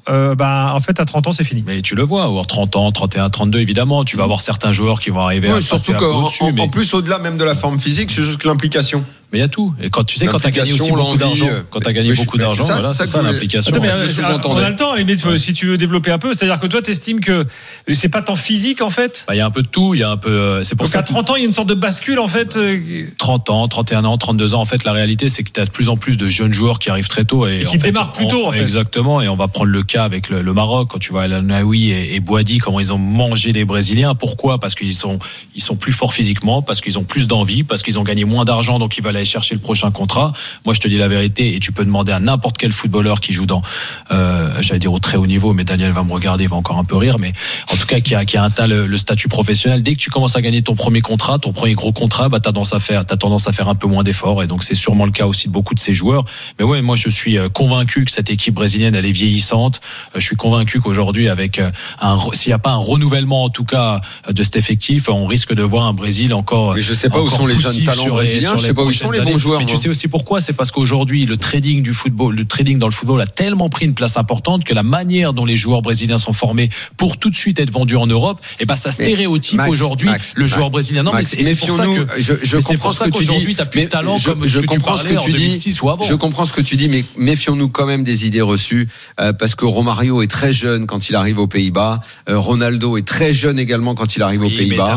en fait, à 30 ans, c'est fini. Mais tu le vois, ou à 30 ans, 31, 32, évidemment, tu vas avoir certains joueurs qui vont arriver à passer un peu au-dessus. En plus, au-delà même de la forme physique, c'est juste l'implication. Mais il y a tout. Et quand tu sais, quand tu as gagné aussi beaucoup d'argent, c'est ça l'implication. On a le temps, si tu veux développer un peu. C'est-à-dire que toi, tu estimes que c'est pas tant physique, en fait. Il y a un peu de tout. Il y a un peu. C'est pour donc ça. À 30 ans, il y a une sorte de bascule, en fait. 30 ans, 31 ans, 32 ans. En fait, la réalité, c'est que tu as de plus en plus de jeunes joueurs qui arrivent très tôt. Et qui démarrent plus tôt, en fait. Exactement. Et on va prendre le cas avec le Maroc. Quand tu vois El Naoui et Boadi, comment ils ont mangé les Brésiliens. Pourquoi ? Parce qu'ils sont plus forts physiquement, parce qu'ils ont plus d'envie, parce qu'ils ont gagné moins d'argent, donc ils veulent aller chercher le prochain contrat. Moi, je te dis la vérité, et tu peux demander à n'importe quel footballeur qui joue j'allais dire au très haut niveau, mais Daniel va me regarder, il va encore un peu rire, mais en tout cas qui a atteint le statut professionnel. Dès que tu commences à gagner ton premier contrat, ton premier gros contrat, t'as tendance à faire un peu moins d'efforts, et donc c'est sûrement le cas aussi de beaucoup de ces joueurs. Mais ouais, moi je suis convaincu que cette équipe brésilienne, elle est vieillissante. Je suis convaincu qu'aujourd'hui, avec s'il n'y a pas un renouvellement en tout cas de cet effectif, on risque de voir un Brésil encore. Mais je sais pas où sont les jeunes talents brésiliens, je sais pas où sont les bons joueurs. Mais tu sais aussi pourquoi ? C'est parce qu'aujourd'hui le trading dans le football a tellement pris une place importante que la manière dont les joueurs brésiliens sont formés pour tout de suite être vendus en Europe, ça stéréotype aujourd'hui le joueur brésilien. Non, mais c'est pour ça que je comprends ce que tu dis. T'as plus de talent comme je ce que tu comprends ce que parlais en 2006 ou avant. Je comprends ce que tu dis, mais méfions-nous quand même des idées reçues, parce que Romario est très jeune quand il arrive aux Pays-Bas. Ronaldo est très jeune également quand il arrive aux Pays-Bas.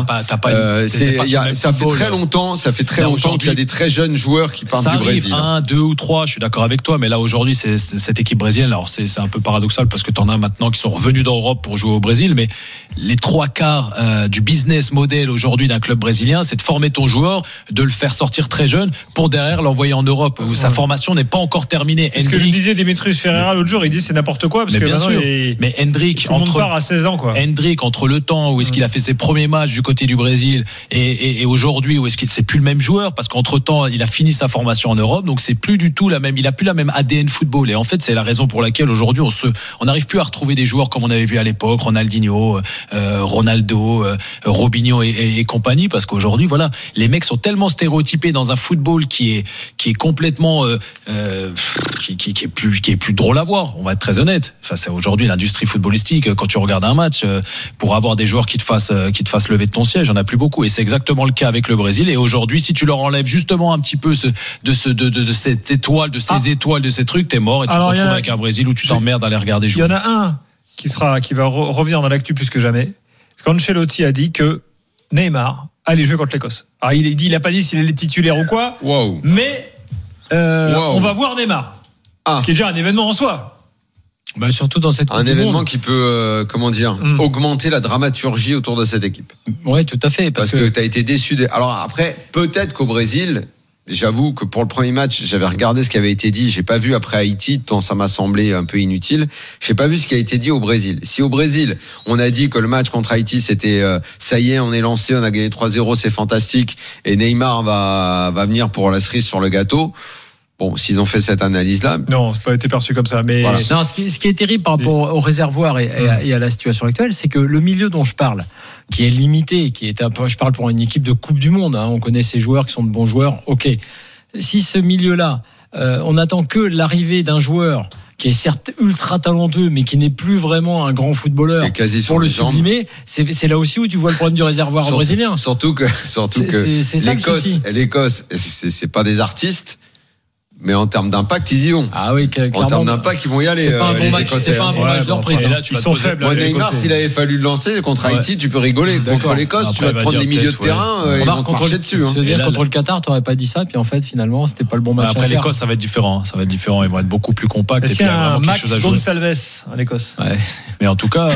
Ça fait très longtemps qu'il y a des très jeunes joueurs qui partent du Brésil. 1, 2 ou 3, je suis d'accord avec toi, mais là aujourd'hui c'est cette équipe brésilienne. Alors c'est un peu paradoxal parce que t'en as maintenant qui sont revenus d'Europe pour jouer au Brésil, mais les 3/4 du business model aujourd'hui d'un club brésilien, c'est de former ton joueur, de le faire sortir très jeune pour derrière l'envoyer en Europe où sa formation n'est pas encore terminée. C'est ce que lui disait Demetrius Ferreira l'autre jour, il dit c'est n'importe quoi parce mais que bien sûr. Mais Hendrik part à 16 ans quoi. Hendrik entre le temps où est-ce qu'il a fait ses premiers matchs du côté du Brésil et aujourd'hui où est-ce qu'il c'est plus le même joueur parce qu'entre temps il a fini sa formation en Europe, donc c'est plus du tout la même, il a plus la même ADN football, et en fait c'est la raison pour laquelle aujourd'hui on n'arrive plus à retrouver des joueurs comme on avait vu à l'époque, Ronaldinho, Ronaldo, Robinho et compagnie, parce qu'aujourd'hui voilà, les mecs sont tellement stéréotypés dans un football qui est complètement qui est plus drôle à voir, on va être très honnête. Enfin, c'est aujourd'hui l'industrie footballistique, quand tu regardes un match, pour avoir des joueurs qui te fassent lever de ton siège, il n'y en a plus beaucoup, et c'est exactement le cas avec le Brésil. Et aujourd'hui, si tu leur enlèves justement un petit peu de cette étoile, de ces étoiles, de ces trucs, t'es mort, et tu te retrouves avec un Brésil où tu t'emmerdes à aller regarder jouer. Il y en a un qui va revenir dans l'actu plus que jamais. Parce qu'Ancelotti a dit que Neymar allait jouer contre l'Écosse. Alors il a pas dit s'il est titulaire ou quoi, mais on va voir Neymar. Ce qui est déjà un événement en soi. Surtout dans cette événement qui peut augmenter la dramaturgie autour de cette équipe. Ouais, tout à fait, parce que tu as été déçu alors après peut-être qu'au Brésil, j'avoue que pour le premier match, j'avais regardé ce qui avait été dit, j'ai pas vu après Haïti, tant ça m'a semblé un peu inutile. J'ai pas vu ce qui a été dit au Brésil. Si au Brésil, on a dit que le match contre Haïti c'était ça y est, on est lancé, on a gagné 3-0, c'est fantastique et Neymar va venir pour la cerise sur le gâteau. Bon, s'ils ont fait cette analyse-là. Non, c'est pas été perçu comme ça. Mais voilà. Non, ce qui est terrible par rapport au réservoir et à la situation actuelle, c'est que le milieu dont je parle, qui est limité, je parle pour une équipe de Coupe du Monde, on connaît ces joueurs qui sont de bons joueurs, ok. Si ce milieu-là, on n'attend que l'arrivée d'un joueur qui est certes ultra talentueux, mais qui n'est plus vraiment un grand footballeur pour le sublimer, c'est là aussi où tu vois le problème du réservoir brésilien. Surtout que l'Écosse, c'est pas des artistes. Mais en termes d'impact, ils y vont. Ah oui, clairement. En termes d'impact, ils vont y aller. C'est pas un bon match, c'est pas un bon match de reprise. Ils sont faibles. Neymar, s'il avait fallu le lancer contre Haïti, tu peux rigoler. Contre l'Écosse, tu vas te prendre les milieux de terrain, ils vont te marcher dessus. Contre le Qatar, t'aurais pas dit ça, puis en fait, finalement, c'était pas le bon match. Après l'Écosse, ça va être différent. Ils vont être beaucoup plus compacts. Est-ce qu'il y a un match Gonçalves en Écosse? Mais en tout cas.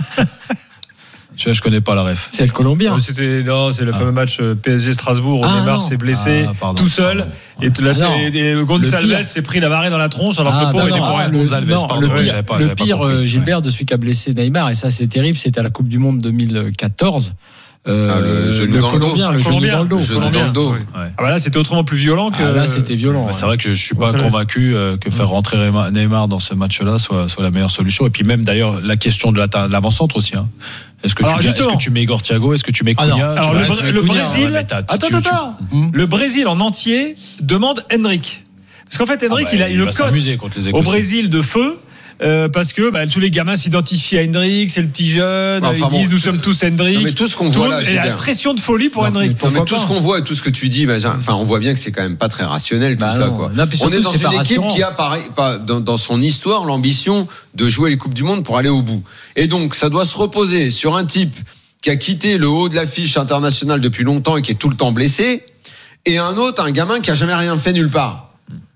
Je connais pas la ref. C'est le Colombien. C'est le fameux match PSG Strasbourg où Neymar s'est blessé tout seul et Gonçalves s'est pris la marée dans la tronche alors que le pauvre était pour rien. Le pire, Gilbert, de celui qui a blessé Neymar, et ça c'est terrible, c'était à la Coupe du Monde 2014. Le genou dans le dos. Là c'était autrement plus violent que. Là c'était violent. C'est vrai que je suis pas convaincu que faire rentrer Neymar dans ce match-là soit la meilleure solution. Et puis même d'ailleurs la question de l'avant-centre aussi. Est-ce que tu mets Igor Thiago? Est-ce que tu mets Cunha? Alors le Brésil. Attends. Le Brésil en entier demande Hendrik. Parce qu'en fait Hendrik il a une cote au Brésil de feu. parce que tous les gamins s'identifient à Hendrick, c'est le petit jeune, ils disent nous sommes tous Hendrick. Mais tout ce qu'on voit là, il y a la pression de folie pour Hendrick. Mais tout ce qu'on voit et tout ce que tu dis, on voit bien que c'est quand même pas très rationnel tout ça, quoi. Là, on est dans une équipe qui a dans son histoire l'ambition de jouer les Coupes du Monde pour aller au bout. Et donc ça doit se reposer sur un type qui a quitté le haut de l'affiche internationale depuis longtemps et qui est tout le temps blessé, et un gamin qui a jamais rien fait nulle part.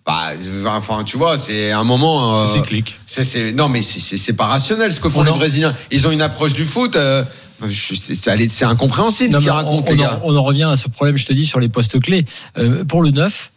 Tu vois, c'est un moment. C'est cyclique. Non, mais c'est pas rationnel ce que font les Brésiliens. Ils ont une approche du foot. C'est incompréhensible ce qu'ils racontent, les gars. On en revient à ce problème, je te dis, sur les postes clés. Pour le 9.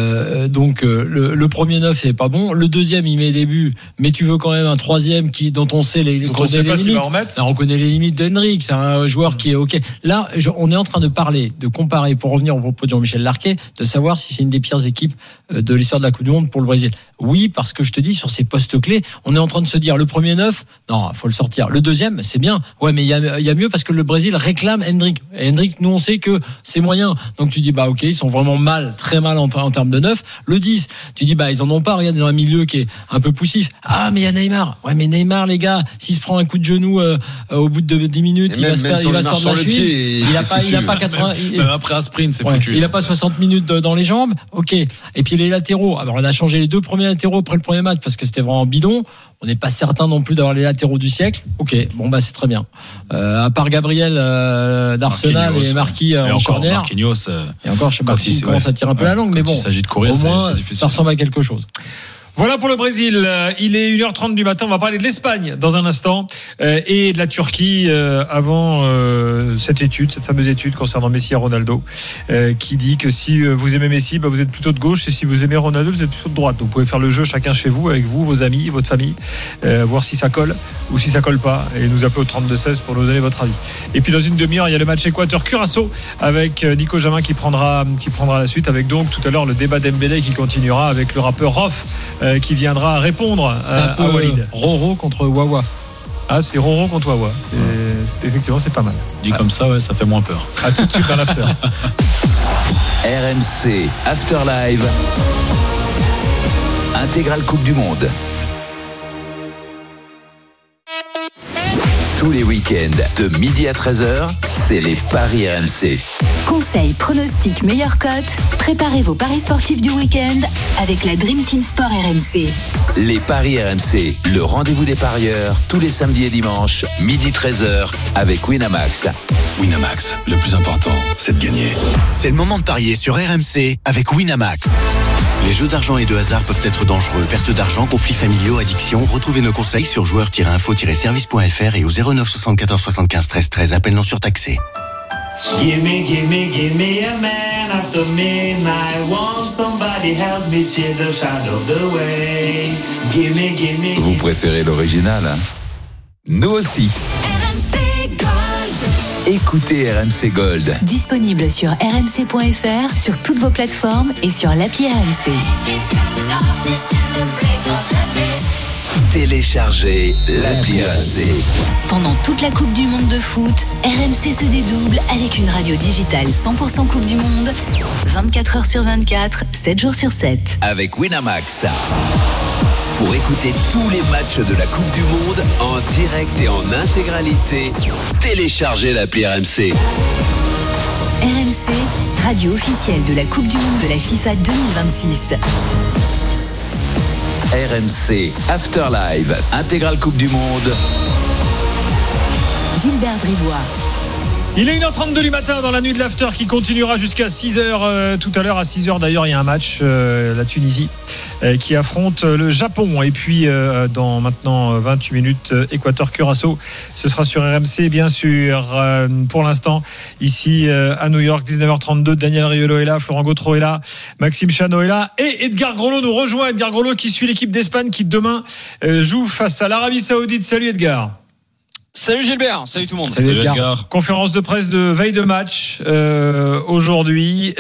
Le premier 9 c'est pas bon, le deuxième il met des buts, mais tu veux quand même un troisième dont on sait les limites. On connaît les limites d'Hendrick, c'est un joueur qui est ok. Là, on est en train de comparer, pour revenir au propos de Jean-Michel Larquet, de savoir si c'est une des pires équipes de l'histoire de la Coupe du Monde pour le Brésil. Oui, parce que je te dis, sur ces postes clés, on est en train de se dire, le premier 9, non, faut le sortir. Le deuxième, c'est bien. Ouais, mais il y a mieux parce que le Brésil réclame Hendrick. Et Hendrick, nous, on sait que c'est moyen. Donc tu dis, ok, ils sont vraiment très mal en termes de 9. Le 10, tu dis, ils en ont pas. Regarde, ils ont un milieu qui est un peu poussif. Ah, mais il y a Neymar. Ouais, mais Neymar, les gars, s'il se prend un coup de genou au bout de 10 minutes, il va se tordre la cheville. Il a pas 80. Même après un sprint, c'est foutu. Il a pas 60 minutes dans les jambes. Ok. Et puis les latéraux. Alors on a changé les 2 premiers latéraux après le premier match parce que c'était vraiment bidon. On n'est pas certain non plus d'avoir les latéraux du siècle. Ok, c'est très bien. À part Gabriel d'Arsenal et Marquis en corner. Marquinhos. Et encore, je sais pas s'il commence à tirer un peu la langue, mais bon. Il s'agit de courir, au moins, c'est difficile. Ça ressemble à quelque chose. Voilà pour le Brésil. Il est 1h30 du matin. On va parler de l'Espagne dans un instant et de la Turquie avant cette fameuse étude concernant Messi et Ronaldo qui dit que si vous aimez Messi, vous êtes plutôt de gauche, et si vous aimez Ronaldo, vous êtes plutôt de droite. Donc vous pouvez faire le jeu chacun chez vous, avec vous, vos amis, votre famille, voir si ça colle ou si ça colle pas, et nous appeler au 32-16 pour nous donner votre avis. Et puis dans une demi-heure, il y a le match Équateur-Curaçao avec Nico Jamin qui prendra la suite, avec donc tout à l'heure le débat d'Embélé qui continuera avec le rappeur Rof qui viendra répondre à Walid. Roro contre Wawa. Ah, c'est Roro contre Wawa. Effectivement, c'est pas mal. Dit comme ça, ça fait moins peur. À tout de suite dans l'after. RMC After Live. Intégrale Coupe du Monde. Tous les week-ends de midi à 13h, c'est les Paris RMC. Conseils, pronostics, meilleures cotes. Préparez vos paris sportifs du week-end avec la Dream Team Sport RMC. Les Paris RMC, le rendez-vous des parieurs, tous les samedis et dimanches, midi 13h, avec Winamax. Winamax, le plus important, c'est de gagner. C'est le moment de parier sur RMC avec Winamax. Les jeux d'argent et de hasard peuvent être dangereux. Perte d'argent, conflits familiaux, addiction. Retrouvez nos conseils sur joueurs-info-service.fr et au 09 74 75 13 13. Appel non surtaxé. Give me a man after midnight. Want somebody help me cheer the shadow of the way. Give me. Vous préférez l'original, hein? Nous aussi. RMC Gold. Écoutez RMC Gold. Disponible sur rmc.fr, sur toutes vos plateformes et sur l'appli RMC. Téléchargez l'appli RMC. Pendant toute la Coupe du Monde de foot, RMC se dédouble avec une radio digitale 100% Coupe du Monde, 24 h sur 24, 7 jours sur 7. Avec Winamax. Pour écouter tous les matchs de la Coupe du Monde en direct et en intégralité, téléchargez l'appli RMC. RMC, radio officielle de la Coupe du Monde de la FIFA 2026. RMC After Live, intégrale Coupe du Monde. Gilbert Bribois. Il est 1h32 du matin dans la nuit de l'after qui continuera jusqu'à 6h tout à l'heure. À 6h d'ailleurs, il y a un match, la Tunisie qui affronte le Japon. Et puis dans maintenant 28 minutes, Équateur-Curaçao. Ce sera sur RMC bien sûr. Pour l'instant, ici à New York, 19h32, Daniel Riolo est là, Florent Gautreau est là, Maxime Chano est là et Edgar Grolot nous rejoint. Edgar Grolot qui suit l'équipe d'Espagne qui demain joue face à l'Arabie Saoudite. Salut Edgar. Salut Gilbert, salut tout le monde. Salut Edgar. Conférence de presse de veille de match aujourd'hui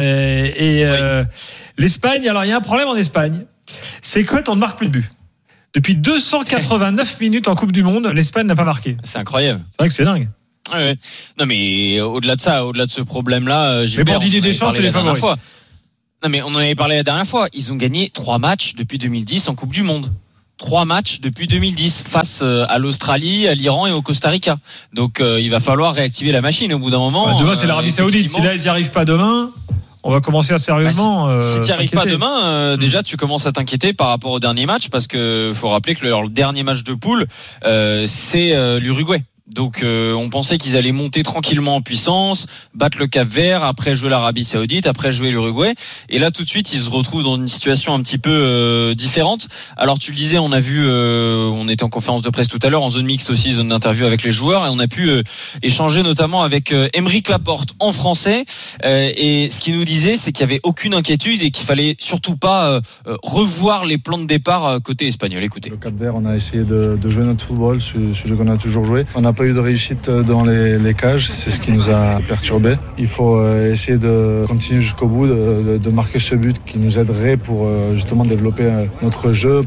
l'Espagne. Alors il y a un problème en Espagne, c'est qu'en fait on ne marque plus de but. Depuis 289 minutes en Coupe du Monde, l'Espagne n'a pas marqué. C'est incroyable. C'est vrai que c'est dingue. Ouais. Non mais au-delà de ça, au-delà de ce problème-là, mais bon, Didier Deschamps, c'est les favoris. Non mais on en avait parlé la dernière fois. Ils ont gagné 3 matchs depuis 2010 en Coupe du Monde. 3 matchs depuis 2010 face à l'Australie, à l'Iran et au Costa Rica. Donc il va falloir réactiver la machine au bout d'un moment. Demain c'est l'Arabie Saoudite. Si là ils n'y arrivent pas demain, on va commencer à sérieusement. Si tu n'y arrives pas demain, déjà tu commences à t'inquiéter par rapport au dernier match, parce que faut rappeler que leur dernier match de poule, c'est l'Uruguay. Donc on pensait qu'ils allaient monter tranquillement en puissance, battre le Cap-Vert, après jouer l'Arabie Saoudite, après jouer l'Uruguay, et là tout de suite ils se retrouvent dans une situation un petit peu différente. Alors tu le disais, on a vu, on était en conférence de presse tout à l'heure, en zone mixte aussi, zone d'interview avec les joueurs, et on a pu échanger notamment avec Aymeric Laporte en français, et ce qu'il nous disait, c'est qu'il n'y avait aucune inquiétude et qu'il fallait surtout pas revoir les plans de départ côté espagnol. Écoutez. Le Cap-Vert, on a essayé de jouer notre football, celui qu'on a toujours joué. On n'a pas eu de réussite dans les cages, c'est ce qui nous a perturbé. Il faut essayer de continuer jusqu'au bout, de marquer ce but qui nous aiderait pour justement développer notre jeu.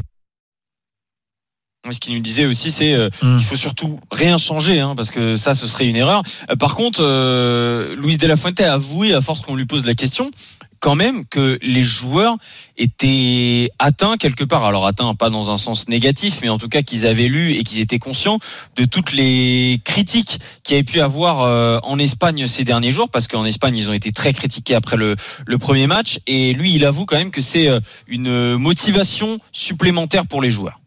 Ce qu'il nous disait aussi, c'est il faut surtout rien changer, parce que ça, ce serait une erreur. Par contre, Luis de la Fuente a avoué, à force qu'on lui pose la question, quand même que les joueurs étaient atteints quelque part. Alors atteints, pas dans un sens négatif, mais en tout cas qu'ils avaient lu et qu'ils étaient conscients de toutes les critiques qu'il y avait pu avoir en Espagne ces derniers jours, parce qu'en Espagne ils ont été très critiqués après le premier match, et lui il avoue quand même que c'est une motivation supplémentaire pour les joueurs.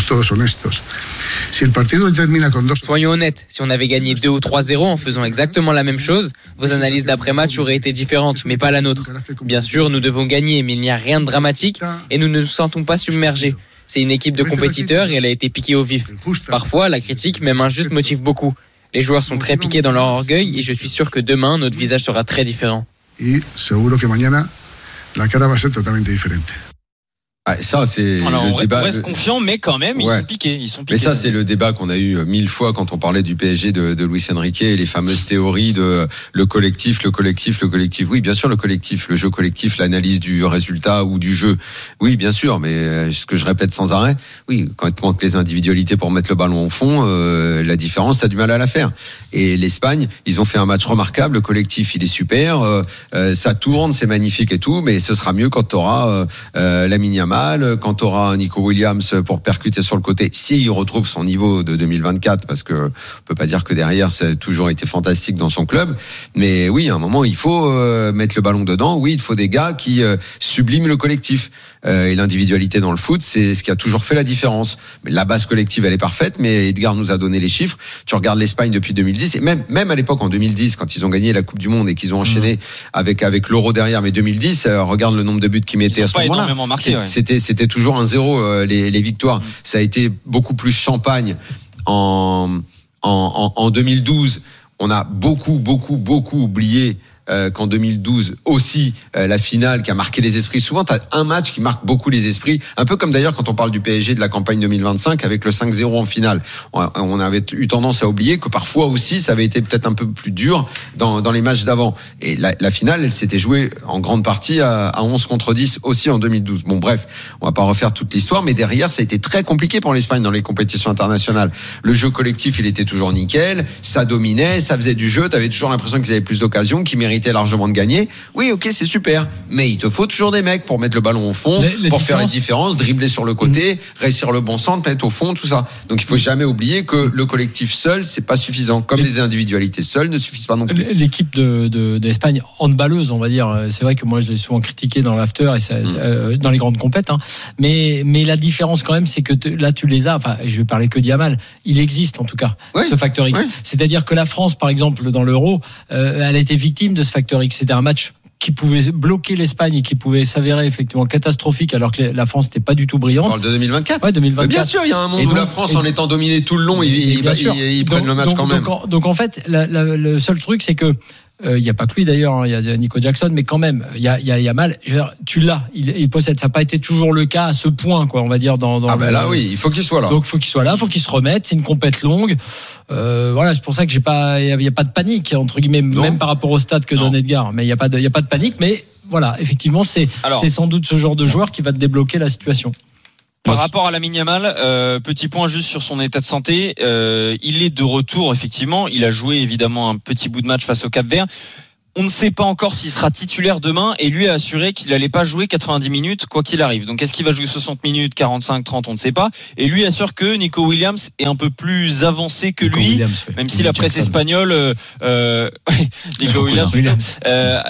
Soyons honnêtes, si on avait gagné 2 ou 3-0 en faisant exactement la même chose, vos analyses d'après-match auraient été différentes, mais pas la nôtre. Bien sûr, nous devons gagner, mais il n'y a rien de dramatique et nous ne nous sentons pas submergés. C'est une équipe de compétiteurs et elle a été piquée au vif. Parfois, la critique, même injuste, motive beaucoup. Les joueurs sont très piqués dans leur orgueil et je suis sûr que demain, notre visage sera très différent. Et seguro que mañana la cara va a ser totalmente diferente. Ça, c'est alors, le débat. On reste confiant, mais quand même, ils sont piqués. Mais ça, c'est le débat qu'on a eu 1000 fois quand on parlait du PSG de Luis Enrique et les fameuses théories de le collectif. Oui, bien sûr, le collectif, le jeu collectif, l'analyse du résultat ou du jeu. Oui, bien sûr, mais ce que je répète sans arrêt, oui, quand il te manque les individualités pour mettre le ballon au fond, la différence, t'as du mal à la faire. Et l'Espagne, ils ont fait un match remarquable. Le collectif, il est super. Ça tourne, c'est magnifique et tout, mais ce sera mieux quand t'auras Lamine Yamal, quand tu auras Nico Williams pour percuter sur le côté, s'il retrouve son niveau de 2024, parce que on peut pas dire que derrière ça a toujours été fantastique dans son club, mais oui, à un moment il faut mettre le ballon dedans. Oui, il faut des gars qui subliment le collectif, et l'individualité dans le foot, c'est ce qui a toujours fait la différence. Mais la base collective, elle est parfaite, mais Edgar nous a donné les chiffres. Tu regardes l'Espagne depuis 2010, et même à l'époque en 2010, quand ils ont gagné la Coupe du Monde et qu'ils ont enchaîné avec l'Euro derrière, mais 2010, regarde le nombre de buts qu'ils mettaient à ce moment-là. Marqué, C'était toujours 1-0 les victoires. Ça a été beaucoup plus champagne en 2012. On a beaucoup oublié qu'en 2012 aussi la finale qui a marqué les esprits. Souvent t'as un match qui marque beaucoup les esprits, un peu comme d'ailleurs quand on parle du PSG de la campagne 2025 avec le 5-0 en finale. On avait eu tendance à oublier que parfois aussi ça avait été peut-être un peu plus dur dans les matchs d'avant. Et la finale, elle s'était jouée en grande partie à 11 contre 10 aussi en 2012. Bon bref, on va pas refaire toute l'histoire, mais derrière ça a été très compliqué pour l'Espagne dans les compétitions internationales. Le jeu collectif, il était toujours nickel, ça dominait, ça faisait du jeu, t'avais toujours l'impression qu'ils avaient plus d'occasions, qu'ils méritaient largement de gagner. Oui, ok, c'est super, mais il te faut toujours des mecs pour mettre le ballon au fond, pour faire la différence, dribbler sur le côté, réussir le bon centre, mettre au fond, tout ça. Donc il faut jamais oublier que le collectif seul, c'est pas suffisant, comme les individualités seules ne suffisent pas non plus. L'équipe d'Espagne handballeuse, on va dire, c'est vrai que moi je l'ai souvent critiqué dans l'after et ça, dans les grandes compètes, mais la différence quand même, c'est que là tu les as, enfin je vais parler que d'Yamal, il existe en tout cas, ce facteur X. C'est-à-dire que la France, par exemple, dans l'Euro, elle a été victime de ce facteur X. C'était un match qui pouvait bloquer l'Espagne et qui pouvait s'avérer effectivement catastrophique, alors que la France n'était pas du tout brillante. On parle de 2024. Ouais, 2024. Mais bien sûr, il y a un monde où la France, en étant dominée tout le long, ils prennent le match quand même. Donc en fait, le seul truc, c'est que il n'y a pas que lui d'ailleurs, il y a Nico Jackson, mais quand même, il y a Yamal. Tu l'as, il possède. Ça n'a pas été toujours le cas à ce point, quoi. On va dire là, oui, il faut qu'il soit là. Donc, il faut qu'il soit là, il faut qu'il se remette. C'est une compète longue. Voilà, c'est pour ça que il y a pas de panique entre guillemets, même par rapport au stade que donne Edgar. Mais il y a pas de panique. Mais voilà, effectivement, c'est sans doute ce genre de joueur qui va te débloquer la situation. Par rapport à Lamine Yamal, petit point juste sur son état de santé. Il est de retour, effectivement. Il a joué évidemment un petit bout de match face au Cap-Vert. On ne sait pas encore s'il sera titulaire demain et lui a assuré qu'il n'allait pas jouer 90 minutes quoi qu'il arrive. Donc est-ce qu'il va jouer 60 minutes, 45, 30, on ne sait pas. Et lui assure que Nico Williams est un peu plus avancé que lui, Williams, oui. Même si la presse espagnole, Nico Williams,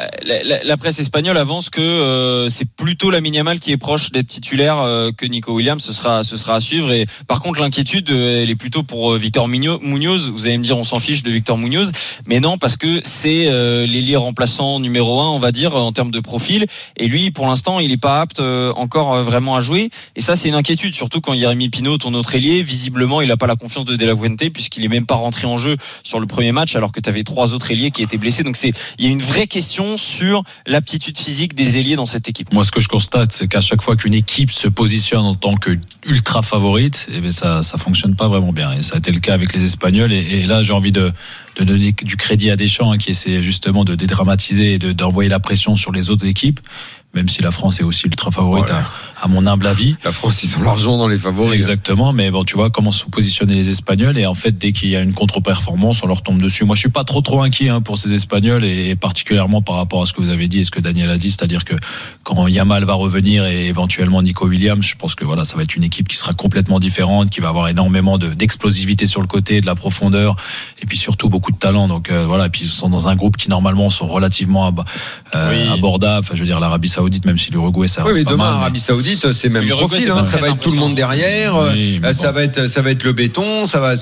la presse espagnole avance que c'est plutôt Lamine Yamal qui est proche d'être titulaire que Nico Williams. Ce sera à suivre. Et par contre l'inquiétude elle est plutôt pour Victor Munoz. Vous allez me dire on s'en fiche de Victor Munoz, mais non, parce que c'est l'ailier remplaçant numéro 1 on va dire en termes de profil, et lui pour l'instant il n'est pas apte encore vraiment à jouer, et ça c'est une inquiétude, surtout quand Jérémy Pinault, ton autre ailier, visiblement il n'a pas la confiance de De La Fuente puisqu'il est même pas rentré en jeu sur le premier match alors que tu avais 3 autres ailiers qui étaient blessés. Donc il y a une vraie question sur l'aptitude physique des ailiers dans cette équipe. Moi ce que je constate, c'est qu'à chaque fois qu'une équipe se positionne en tant que ultra favorite, eh bien ça fonctionne pas vraiment bien, et ça a été le cas avec les Espagnols, et là j'ai envie de donner du crédit à Deschamps qui essaie justement de dédramatiser et d'envoyer la pression sur les autres équipes, même si la France est aussi ultra favorite, voilà, à mon humble avis. La France, ils sont largement dans les favoris. Exactement, mais bon, tu vois comment sont positionnés les Espagnols, et en fait, dès qu'il y a une contre-performance, on leur tombe dessus. Moi, je suis pas trop inquiet pour ces Espagnols, et particulièrement par rapport à ce que vous avez dit et ce que Daniel a dit, c'est-à-dire que quand Yamal va revenir et éventuellement Nico Williams, je pense que voilà, ça va être une équipe qui sera complètement différente, qui va avoir énormément d'explosivité sur le côté, de la profondeur, et puis surtout beaucoup de talent. Donc voilà, et puis ils sont dans un groupe qui normalement sont relativement abordables. Enfin, je veux dire, l'Arabie Saoudite, même si l'Uruguay, ça reste pas mal. Demain, Arabie Saoudite, c'est même profil. Ça va être tout le monde derrière. Oui, ça va être le béton. Ça va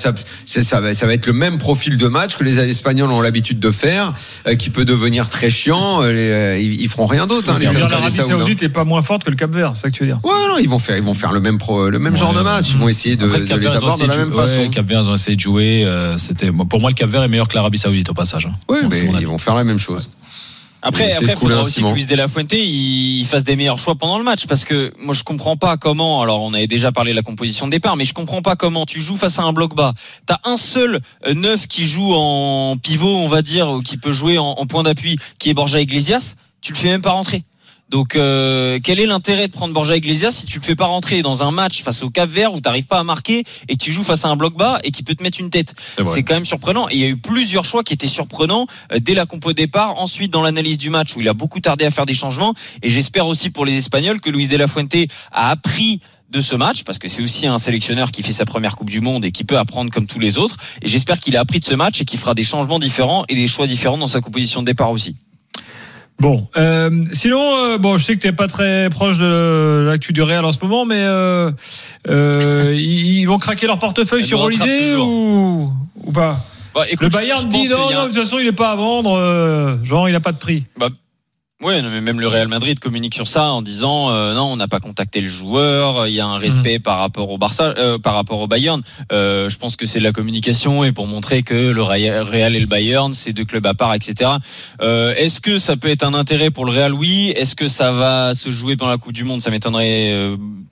être le même profil de match que les Espagnols ont l'habitude de faire, qui peut devenir très chiant. Ils feront rien d'autre. L'Arabie Saoudite est pas moins forte que le Cap-Vert, c'est ça que tu veux dire? Ouais, non, ils vont faire le même genre de match. Ils vont essayer de les avoir de la même façon. Le Cap-Vert, ils ont essayé de jouer. Pour moi, le Cap-Vert est meilleur que l'Arabie Saoudite au passage. Oui, mais ils vont faire la même chose. Après, il faudra aussi que Luis De La Fuente il fasse des meilleurs choix pendant le match, parce que moi je comprends pas comment, alors on avait déjà parlé de la composition de départ, mais je comprends pas comment tu joues face à un bloc bas. T'as un seul neuf qui joue en pivot, on va dire, ou qui peut jouer en point d'appui, qui est Borja Iglesias, tu le fais même pas rentrer. Donc quel est l'intérêt de prendre Borja Iglesias si tu le fais pas rentrer dans un match face au Cap-Vert où t'arrives pas à marquer et que tu joues face à un bloc bas et qui peut te mettre une tête? C'est quand même surprenant, et il y a eu plusieurs choix qui étaient surprenants dès la compo de départ, ensuite dans l'analyse du match où il a beaucoup tardé à faire des changements, et j'espère aussi pour les Espagnols que Luis De La Fuente a appris de ce match, parce que c'est aussi un sélectionneur qui fait sa première Coupe du Monde et qui peut apprendre comme tous les autres, et j'espère qu'il a appris de ce match et qu'il fera des changements différents et des choix différents dans sa composition de départ aussi. Bon, sinon, je sais que t'es pas très proche de l'actu du Real en ce moment, mais ils vont craquer leur portefeuille sur Olysée ou pas? Écoute, le Bayern dit non, de toute façon il est pas à vendre, genre il a pas de prix. Ouais, mais même le Real Madrid communique sur ça en disant non, on n'a pas contacté le joueur, il y a un respect par rapport au Barça, par rapport au Bayern. Je pense que c'est de la communication, et pour montrer que le Real et le Bayern, c'est deux clubs à part, etc. Est-ce que ça peut être un intérêt pour le Real? Oui. Est-ce que ça va se jouer dans la Coupe du Monde? Ça m'étonnerait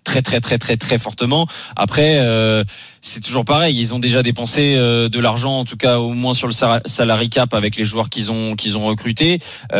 très fortement. Après, c'est toujours pareil. Ils ont déjà dépensé de l'argent, en tout cas au moins sur le salary cap avec les joueurs qu'ils ont recrutés,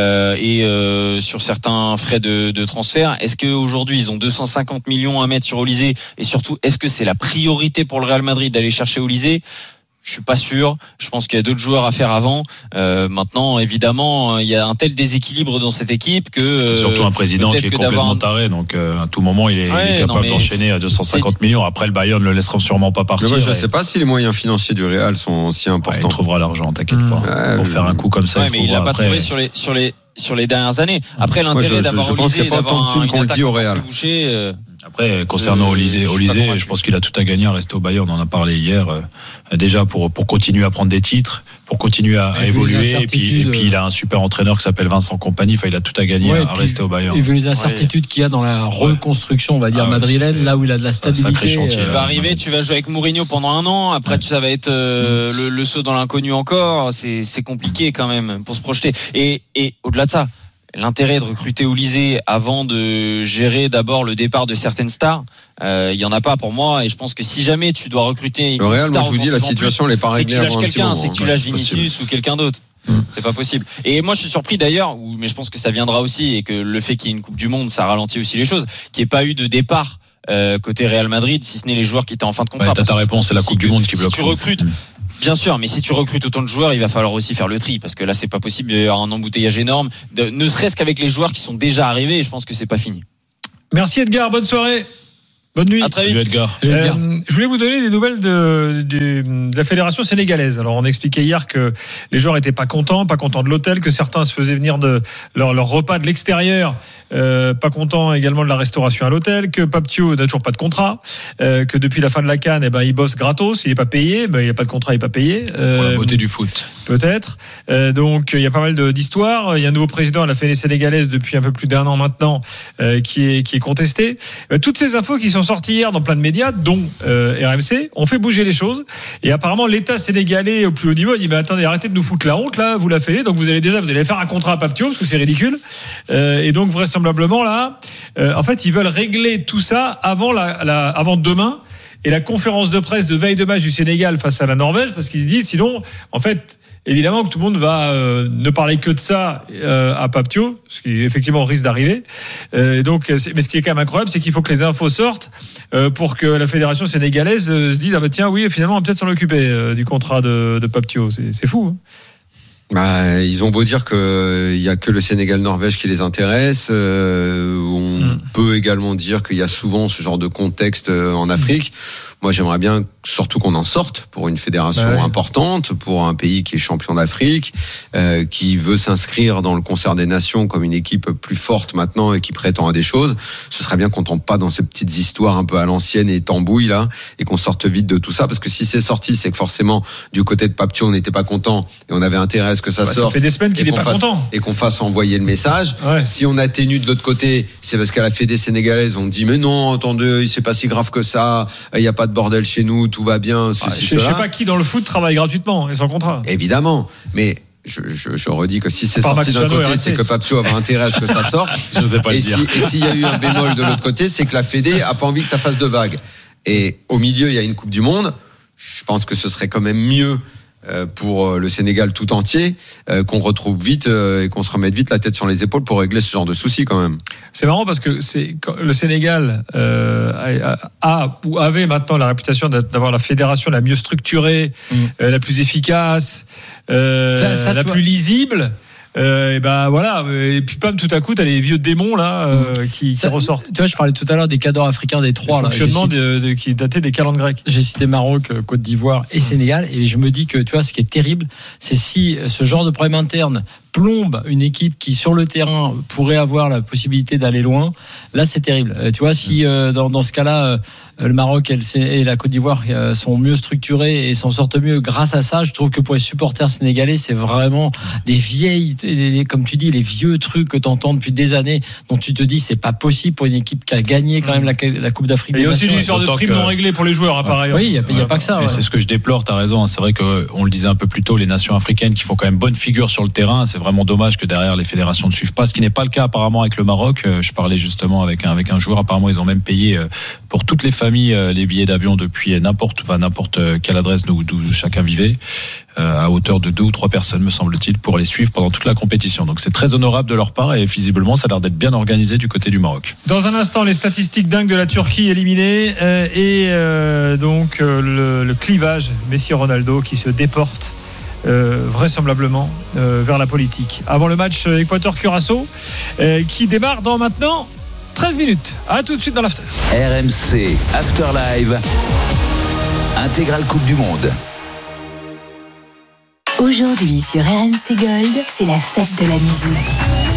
et sur certains frais de transfert. Est-ce qu'aujourd'hui ils ont 250 millions à mettre sur Olysée, et surtout est-ce que c'est la priorité pour le Real Madrid d'aller chercher Olysée? Je suis pas sûr. Je pense qu'il y a d'autres joueurs à faire avant. Maintenant, évidemment, il y a un tel déséquilibre dans cette équipe que surtout un président qui est complètement taré. Donc à tout moment, il est capable d'enchaîner à 250 millions. Après, le Bayern ne le laissera sûrement pas partir. Moi, je sais pas si les moyens financiers du Real sont si importants. Il trouvera l'argent, t'inquiète pas. Pour faire un coup comme ça. Mais il l'a pas trouvé sur les dernières années. Après, l'intérêt d'avoir Olysée, d'avoir un qu'on le dit au Real. Après, concernant Olysée, je pense qu'il a tout à gagner à rester au Bayern. On en a parlé hier. Déjà pour continuer à prendre des titres, pour continuer à évoluer. Et puis il a un super entraîneur qui s'appelle Vincent Kompany. Enfin, il a tout à gagner à rester au Bayern. Et vu les incertitudes qu'il y a dans la reconstruction, on va dire madrilène, là où il a de la stabilité. Tu vas arriver, tu vas jouer avec Mourinho pendant un an. Après, ça va être le saut dans l'inconnu encore. C'est compliqué quand même pour se projeter. Et au-delà de ça, l'intérêt de recruter Olysée avant de gérer d'abord le départ de certaines stars, il y en a pas pour moi, et je pense que si jamais tu dois recruter le Real, moi je vous dis, la situation n'est pas réglée. C'est que tu lâches quelqu'un, c'est que tu lâches Vinicius ou quelqu'un d'autre. C'est pas possible. Et moi je suis surpris d'ailleurs, mais je pense que ça viendra aussi, et que le fait qu'il y ait une Coupe du Monde, ça ralentit aussi les choses, qu'il n'y ait pas eu de départ côté Real Madrid, si ce n'est les joueurs qui étaient en fin de contrat. T'as ta réponse, c'est la Coupe du Monde qui bloque. Si tu recrutes Bien sûr, mais si tu recrutes autant de joueurs, il va falloir aussi faire le tri, parce que là c'est pas possible, il y aura un embouteillage énorme, ne serait-ce qu'avec les joueurs qui sont déjà arrivés, et je pense que c'est pas fini. Merci Edgar, bonne soirée. Bonne nuit. À très vite. Edgar. Je voulais vous donner des nouvelles de la fédération sénégalaise. Alors on expliquait hier que les joueurs étaient pas contents de l'hôtel, que certains se faisaient venir de leur repas de l'extérieur, pas contents également de la restauration à l'hôtel, que Pape Thiaw n'a toujours pas de contrat, que depuis la fin de la CAN, il bosse gratos, il est pas payé, il n'y a pas de contrat, il est pas payé. Pour la beauté du foot. Peut-être. Donc il y a pas mal d'histoires. Il y a un nouveau président à la Fédé sénégalaise depuis un peu plus d'1 an maintenant, qui est contesté. Toutes ces infos qui sont sorties hier dans plein de médias, dont RMC, ont fait bouger les choses. Et apparemment, l'État sénégalais au plus haut niveau dit mais attendez, arrêtez de nous foutre la honte là, vous la faites. Donc vous allez faire un contrat à Pape Thiaw parce que c'est ridicule. Et donc vraisemblablement là, en fait, ils veulent régler tout ça avant demain. Et la conférence de presse de veille de match du Sénégal face à la Norvège, parce qu'ils se disent sinon, en fait, évidemment que tout le monde va ne parler que de ça à Pape Thiaw, ce qui effectivement risque d'arriver. Donc, mais ce qui est quand même incroyable, c'est qu'il faut que les infos sortent pour que la fédération sénégalaise se dise tiens oui, finalement on va peut-être s'en occuper du contrat de Pape Thiaw. C'est fou. Hein. Ils ont beau dire qu'il y a que le Sénégal-Norvège qui les intéresse. On peut également dire qu'il y a souvent ce genre de contexte en Afrique. Moi, j'aimerais bien surtout qu'on en sorte pour une fédération importante, pour un pays qui est champion d'Afrique, qui veut s'inscrire dans le concert des nations comme une équipe plus forte maintenant et qui prétend à des choses. Ce serait bien qu'on tombe pas dans ces petites histoires un peu à l'ancienne et tambouille là, et qu'on sorte vite de tout ça, parce que si c'est sorti, c'est que forcément du côté de Pape Thiaw, on n'était pas content et on avait intérêt à ce que ça sorte. Ça fait des semaines qu'il n'est pas content. Et qu'on fasse envoyer le message. Ouais. Si on atténue de l'autre côté, c'est parce qu'à la Fédé sénégalaise, on dit mais non, attendez, c'est pas si grave que ça. Il y a pas de bordel chez nous, tout va bien. Je sais pas qui dans le foot travaille gratuitement et sans contrat. Évidemment, mais je redis que si c'est sorti d'un côté, c'est que Pape Thiaw avait intérêt à ce que ça sorte. Je sais pas et s'il y a eu un bémol de l'autre côté, c'est que la Fédé a pas envie que ça fasse de vagues. Et au milieu, il y a une Coupe du Monde. Je pense que ce serait quand même mieux pour le Sénégal tout entier, qu'on retrouve vite et qu'on se remette vite la tête sur les épaules pour régler ce genre de soucis quand même. C'est marrant parce que le Sénégal a ou avait maintenant la réputation d'avoir la fédération la mieux structurée, la plus efficace, la plus lisible. Et voilà, et puis tout à coup t'as les vieux démons là qui ressortent. Tu vois, je parlais tout à l'heure des cadres africains des trois, le fonctionnement qui datait des calendes grecques. J'ai cité Maroc, Côte d'Ivoire et Sénégal, et je me dis que tu vois, ce qui est terrible, c'est si ce genre de problème interne plombe une équipe qui sur le terrain pourrait avoir la possibilité d'aller loin. Là, c'est terrible. Tu vois, si dans ce cas-là, le Maroc et la Côte d'Ivoire sont mieux structurés et s'en sortent mieux grâce à ça, je trouve que pour les supporters sénégalais, c'est vraiment des vieilles, comme tu dis, les vieux trucs que tu entends depuis des années, dont tu te dis c'est pas possible pour une équipe qui a gagné quand même la Coupe d'Afrique. Il y a aussi une histoire de prime non réglée pour les joueurs, par ailleurs. Oui, il n'y a pas que ça. C'est ce que je déplore, tu as raison. C'est vrai qu'on le disait un peu plus tôt, les nations africaines qui font quand même bonne figure sur le terrain, c'est vraiment dommage que derrière les fédérations ne suivent pas, ce qui n'est pas le cas apparemment avec le Maroc. Je parlais justement avec un joueur, apparemment ils ont même payé pour toutes les familles les billets d'avion depuis n'importe quelle adresse d'où chacun vivait, à hauteur de 2 ou 3 personnes me semble-t-il, pour les suivre pendant toute la compétition. Donc c'est très honorable de leur part et visiblement ça a l'air d'être bien organisé du côté du Maroc. Dans un instant, les statistiques dingues de la Turquie éliminées et donc le clivage Messi-Ronaldo qui se déporte vraisemblablement vers la politique. Avant le match Équateur-Curaçao qui démarre dans maintenant 13 minutes. À tout de suite dans l'After. RMC After Live, intégrale Coupe du Monde. Aujourd'hui sur RMC Gold, c'est la fête de la musique.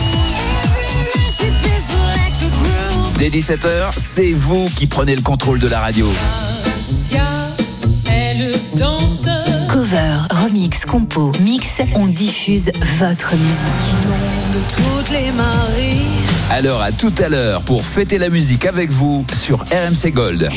Dès 17h, c'est vous qui prenez le contrôle de la radio. Cover, remix, compo, mix, on diffuse votre musique. De toutes les maries. Alors à tout à l'heure pour fêter la musique avec vous sur RMC Gold.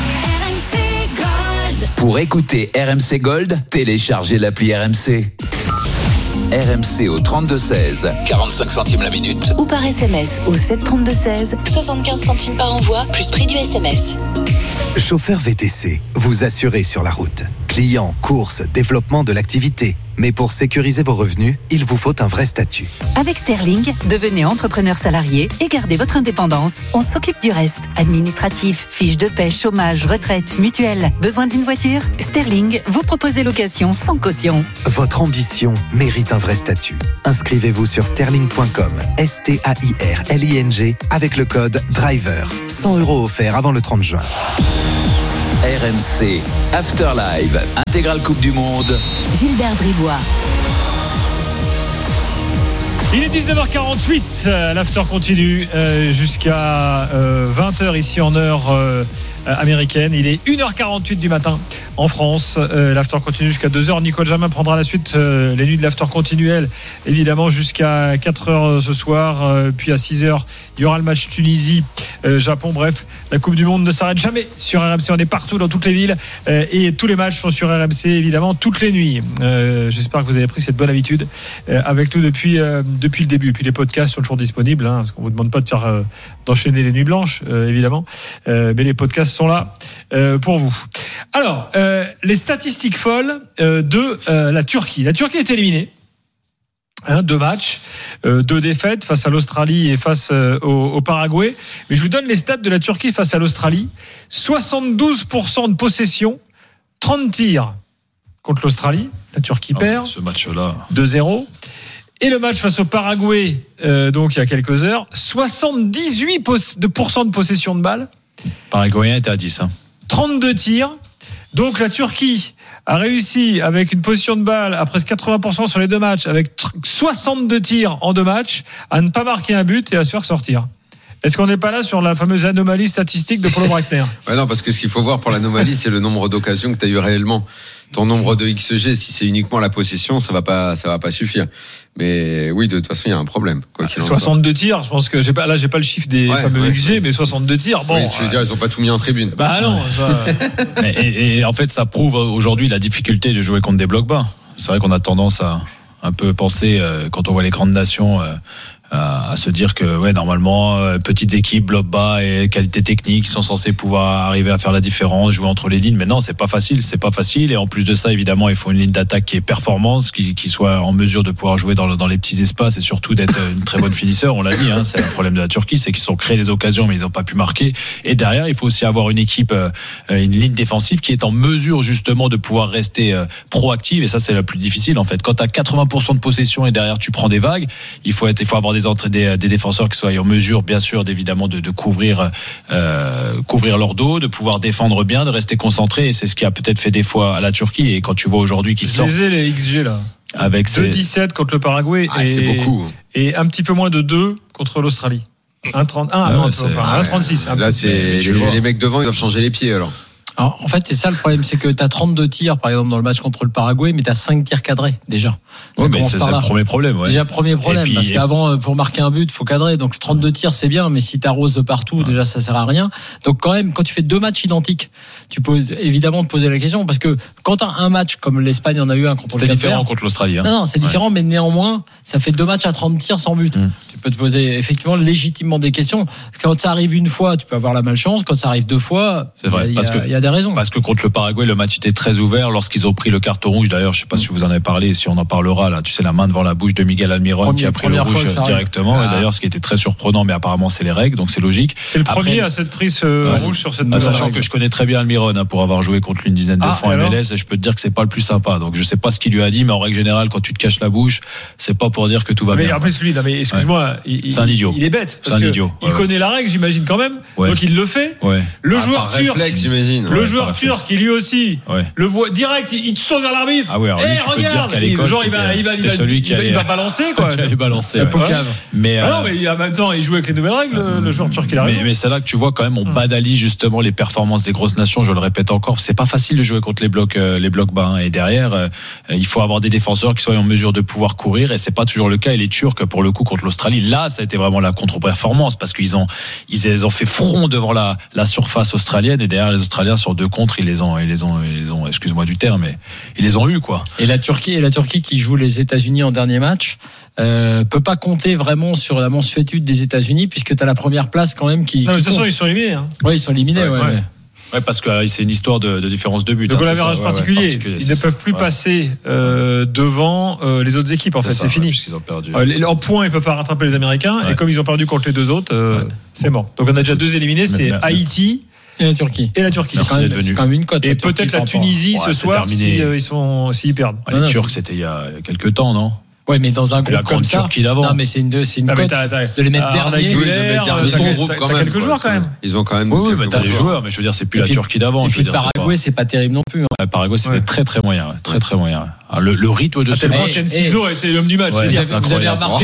Pour écouter RMC Gold, téléchargez l'appli RMC. RMC au 32-16, 45 centimes la minute. Ou par SMS au 732-16, 75 centimes par envoi, plus prix du SMS. Chauffeur VTC, vous assurez sur la route. Clients, courses, développement de l'activité. Mais pour sécuriser vos revenus, il vous faut un vrai statut. Avec Sterling, devenez entrepreneur salarié et gardez votre indépendance. On s'occupe du reste. Administratif, fiches de paie, chômage, retraite, mutuelle. Besoin d'une voiture ? Sterling vous propose des locations sans caution. Votre ambition mérite un vrai statut. Inscrivez-vous sur sterling.com, STAIRLING, avec le code DRIVER. 100 € offerts avant le 30 juin. RMC Afterlive, intégrale Coupe du Monde. Gilbert Bribois. Il est 19h48, l'after continue jusqu'à 20h ici en heure américaine. Il est 1h48 du matin en France. L'after continue jusqu'à 2h. Nico Jamin prendra la suite. Les nuits de l'after continuelle, évidemment, jusqu'à 4h ce soir. Puis à 6h, il y aura le match Tunisie-Japon. Bref, la Coupe du Monde ne s'arrête jamais sur RMC. On est partout dans toutes les villes. Et tous les matchs sont sur RMC, évidemment, toutes les nuits. J'espère que vous avez pris cette bonne habitude avec nous depuis le début. Puis les podcasts sont toujours disponibles, parce qu'on ne vous demande pas d'enchaîner les nuits blanches, évidemment. Mais les podcasts sont là pour vous. Alors, les statistiques folles de la Turquie. La Turquie est éliminée. 2 matchs, 2 défaites face à l'Australie et face au Paraguay. Mais je vous donne les stats de la Turquie face à l'Australie. 72% de possession, 30 tirs contre l'Australie. La Turquie perd. Ce match-là. 2-0. Et le match face au Paraguay, donc il y a quelques heures, 78% de possession de balles. Paraguayen était à 10. 32 tirs. Donc la Turquie a réussi avec une possession de balle à presque 80% sur les 2 matchs, avec 62 tirs en 2 matchs, à ne pas marquer un but et à se faire sortir. Est-ce qu'on n'est pas là sur la fameuse anomalie statistique de Paulo Breitner ? Non, parce que ce qu'il faut voir pour l'anomalie, c'est le nombre d'occasions que tu as eu réellement. Ton nombre de XG, si c'est uniquement la possession, ça va pas suffire. Mais oui, de toute façon, il y a un problème. 62 tirs, je pense que j'ai pas le chiffre des fameux XG, mais 62 tirs. Bon, oui, tu veux dire, ils ont pas tout mis en tribune. Non. et en fait, ça prouve aujourd'hui la difficulté de jouer contre des blocs bas. C'est vrai qu'on a tendance à un peu penser, quand on voit les grandes nations, à se dire que normalement petites équipes, bloc bas et qualité technique, ils sont censés pouvoir arriver à faire la différence, jouer entre les lignes. Mais non, c'est pas facile. Et en plus de ça, évidemment, il faut une ligne d'attaque qui est performante, qui soit en mesure de pouvoir jouer dans les petits espaces et surtout d'être une très bonne finisseur. On l'a dit, c'est le problème de la Turquie, c'est qu'ils ont créé les occasions mais ils n'ont pas pu marquer. Et derrière, il faut aussi avoir une équipe, une ligne défensive qui est en mesure justement de pouvoir rester proactive. Et ça, c'est la plus difficile en fait. Quand tu as 80% de possession et derrière tu prends des vagues, il faut avoir des défenseurs qui soient en mesure, bien sûr, d'évidemment de couvrir leur dos, de pouvoir défendre bien, de rester concentré. Et c'est ce qui a peut-être fait des fois à la Turquie. Et quand tu vois aujourd'hui qu'ils sortent, je les XG là. Avec 2,17 contre le Paraguay c'est beaucoup. Et un petit peu moins de 2 contre l'Australie. 1,36. Là, c'est les mecs devant, ils doivent changer les pieds alors. Alors, en fait, c'est ça le problème, c'est que tu as 32 tirs, par exemple, dans le match contre le Paraguay, mais tu as 5 tirs cadrés, déjà. Mais c'est le premier problème. Ouais. Déjà, premier problème, parce qu'avant, pour marquer un but, il faut cadrer. Donc, 32 tirs, c'est bien, mais si tu arroses de partout, déjà, ça sert à rien. Donc, quand même, quand tu fais 2 matchs identiques, tu peux évidemment te poser la question, parce que quand tu as un match, comme l'Espagne en a eu un contre le Cap-Vert. C'était différent contre l'Australie. Non, c'est différent, mais néanmoins, ça fait 2 matchs à 30 tirs sans but. Tu peux te poser, effectivement, légitimement des questions. Quand ça arrive une fois, tu peux avoir la malchance. Quand ça arrive 2 fois, c'est vrai, il y a des raisons. Parce que contre le Paraguay, le match était très ouvert lorsqu'ils ont pris le carton rouge. D'ailleurs, je sais pas si vous en avez parlé, si on en parlera là. Tu sais, la main devant la bouche de Miguel Almiron qui a pris le rouge directement. Et d'ailleurs, ce qui était très surprenant, mais apparemment c'est les règles, donc c'est logique. C'est le premier à cette prise rouge sur cette nouvelle sachant règle. que je connais très bien Almiron pour avoir joué contre lui une dizaine de fois en MLS, et je peux te dire que c'est pas le plus sympa. Donc je sais pas ce qu'il lui a dit, mais en règle générale, quand tu te caches la bouche, c'est pas pour dire que tout va bien. Mais en plus lui, excuse-moi, c'est un idiot. Il est bête parce il connaît la règle, j'imagine quand même. Donc il le fait. Le joueur turc, le joueur turc qui lui aussi le voit direct, il te tourne vers l'arbitre. Regarde, genre il va balancer quoi. Il va balancer. Mais non, mais en même temps, il joue avec les nouvelles règles. Le joueur turc, il a raison. Mais c'est là que tu vois quand même, on banalise justement les performances des grosses nations. Je le répète encore, c'est pas facile de jouer contre les blocs bas. Et derrière, il faut avoir des défenseurs qui soient en mesure de pouvoir courir. Et c'est pas toujours le cas. Et les Turcs, pour le coup, contre l'Australie, là, ça a été vraiment la contre-performance parce qu'ils ont fait front devant la surface australienne. Et derrière, les Australiens sur 2 contre, ils les ont, excuse-moi du terme, mais ils les ont eu quoi. Et la Turquie qui joue les États-Unis en dernier match. Peut pas compter vraiment sur la mansuétude des États-Unis puisque tu as la première place quand même qui. Non, mais de toute façon, ils sont éliminés. Oui, ils sont éliminés. Ouais. Ouais, parce que c'est une histoire de différence de but. Donc, hein, l'average particulier. Ils ne peuvent plus passer devant les autres équipes. En fait, c'est fini. Puisqu'ils ont perdu. En points, ils ne peuvent pas rattraper les Américains. Et comme ils ont perdu contre les 2 autres, c'est mort. Donc, on a déjà 2 éliminés. C'est Haïti. Et la Turquie. C'est quand même une cote. Et peut-être la Tunisie ce soir s'ils perdent. Les Turcs, c'était il y a quelques temps, non? Ouais, mais dans un groupe comme ça. Turquie d'avant. Non, mais c'est une cote de les mettre dernier. T'as quelques joueurs quand même. Ils ont quand même. Oui, mais t'as des joueurs, mais je veux dire, c'est plus la Turquie d'avant. Et puis le Paraguay, c'est pas terrible non plus. Paraguay, c'était très moyen, très moyen. Le rythme de ce match. Ken Ciso a été l'homme du match. Vous avez remarqué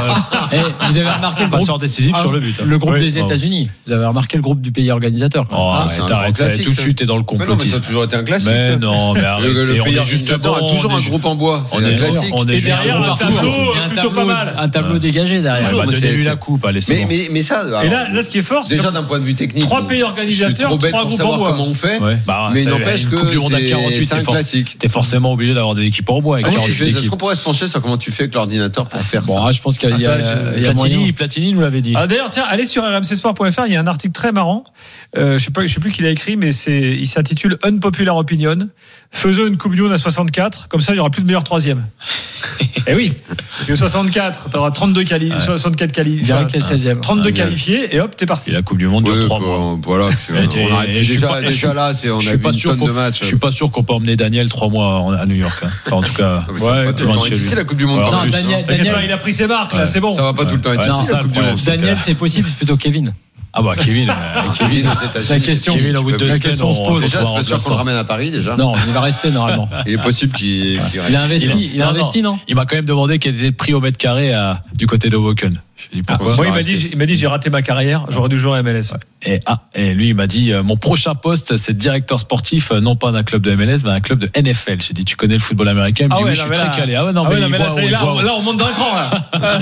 le passeur décisif sur le but. Le groupe des États-Unis. Vous avez remarqué le groupe du pays organisateur. T'arrêtes ça tout de suite, t'es dans le complotisme. Ça a toujours été un classique. Mais non, mais arrêtez. Le pays organisateur a toujours un groupe en bois. C'est un classique. Et derrière un tableau plutôt pas mal. Un tableau dégagé derrière. Donnez-lui la coupe, allez. Mais ça. Et là, ce qui est fort, c'est déjà d'un point de vue technique. 3 pays organisateurs, 3 groupes en bois. Comment on fait. Mais il n'empêche que c'est un classique. T'es forcément obligé d'avoir des équipes en bois. Est-ce qu'on pourrait se pencher sur comment tu fais avec l'ordinateur pour faire ça? Je pense qu'il y a Platini nous l'avait dit. D'ailleurs, tiens, allez sur rmcsport.fr, il y a un article très marrant. Je sais plus qui l'a écrit, mais il s'intitule Unpopular Opinion. Faisons une Coupe du Monde à 64, comme ça il y aura plus de meilleur troisième. Et oui, parce que 64, tu auras 64 qualifiés. Direct les 16e. 32 qualifiés, et hop, t'es parti. Et la Coupe du Monde dure 3 mois. Voilà, déjà là, on a vu une tonne de matchs. Je suis pas sûr qu'on peut emmener Daniel 3 mois à New York. Enfin, en tout cas, ici la Coupe du Monde. Non, Daniel, il a pris ses marques, là, c'est bon. Ça va pas tout le temps être ici la Coupe du Monde. Daniel, c'est possible, c'est plutôt Kevin. Ah bah Kevin la question Kevin, au bout de 2 semaines, on se pose. Déjà, c'est pas sûr qu'on le ramène à Paris déjà. Non, il va rester normalement. Il est possible qu'il reste. Il a investi, non? Il m'a quand même demandé quel était le prix au mètre carré du côté de Woken. J'ai dit pourquoi. Moi, il m'a dit j'ai raté ma carrière, j'aurais dû jouer à MLS. Et lui, il m'a dit mon prochain poste, c'est directeur sportif, non pas d'un club de MLS, mais d'un club de NFL. J'ai dit tu connais le football américain? Il me dit oui, je suis très calé. Ah ouais, non, mais là, on monte d'un cran là.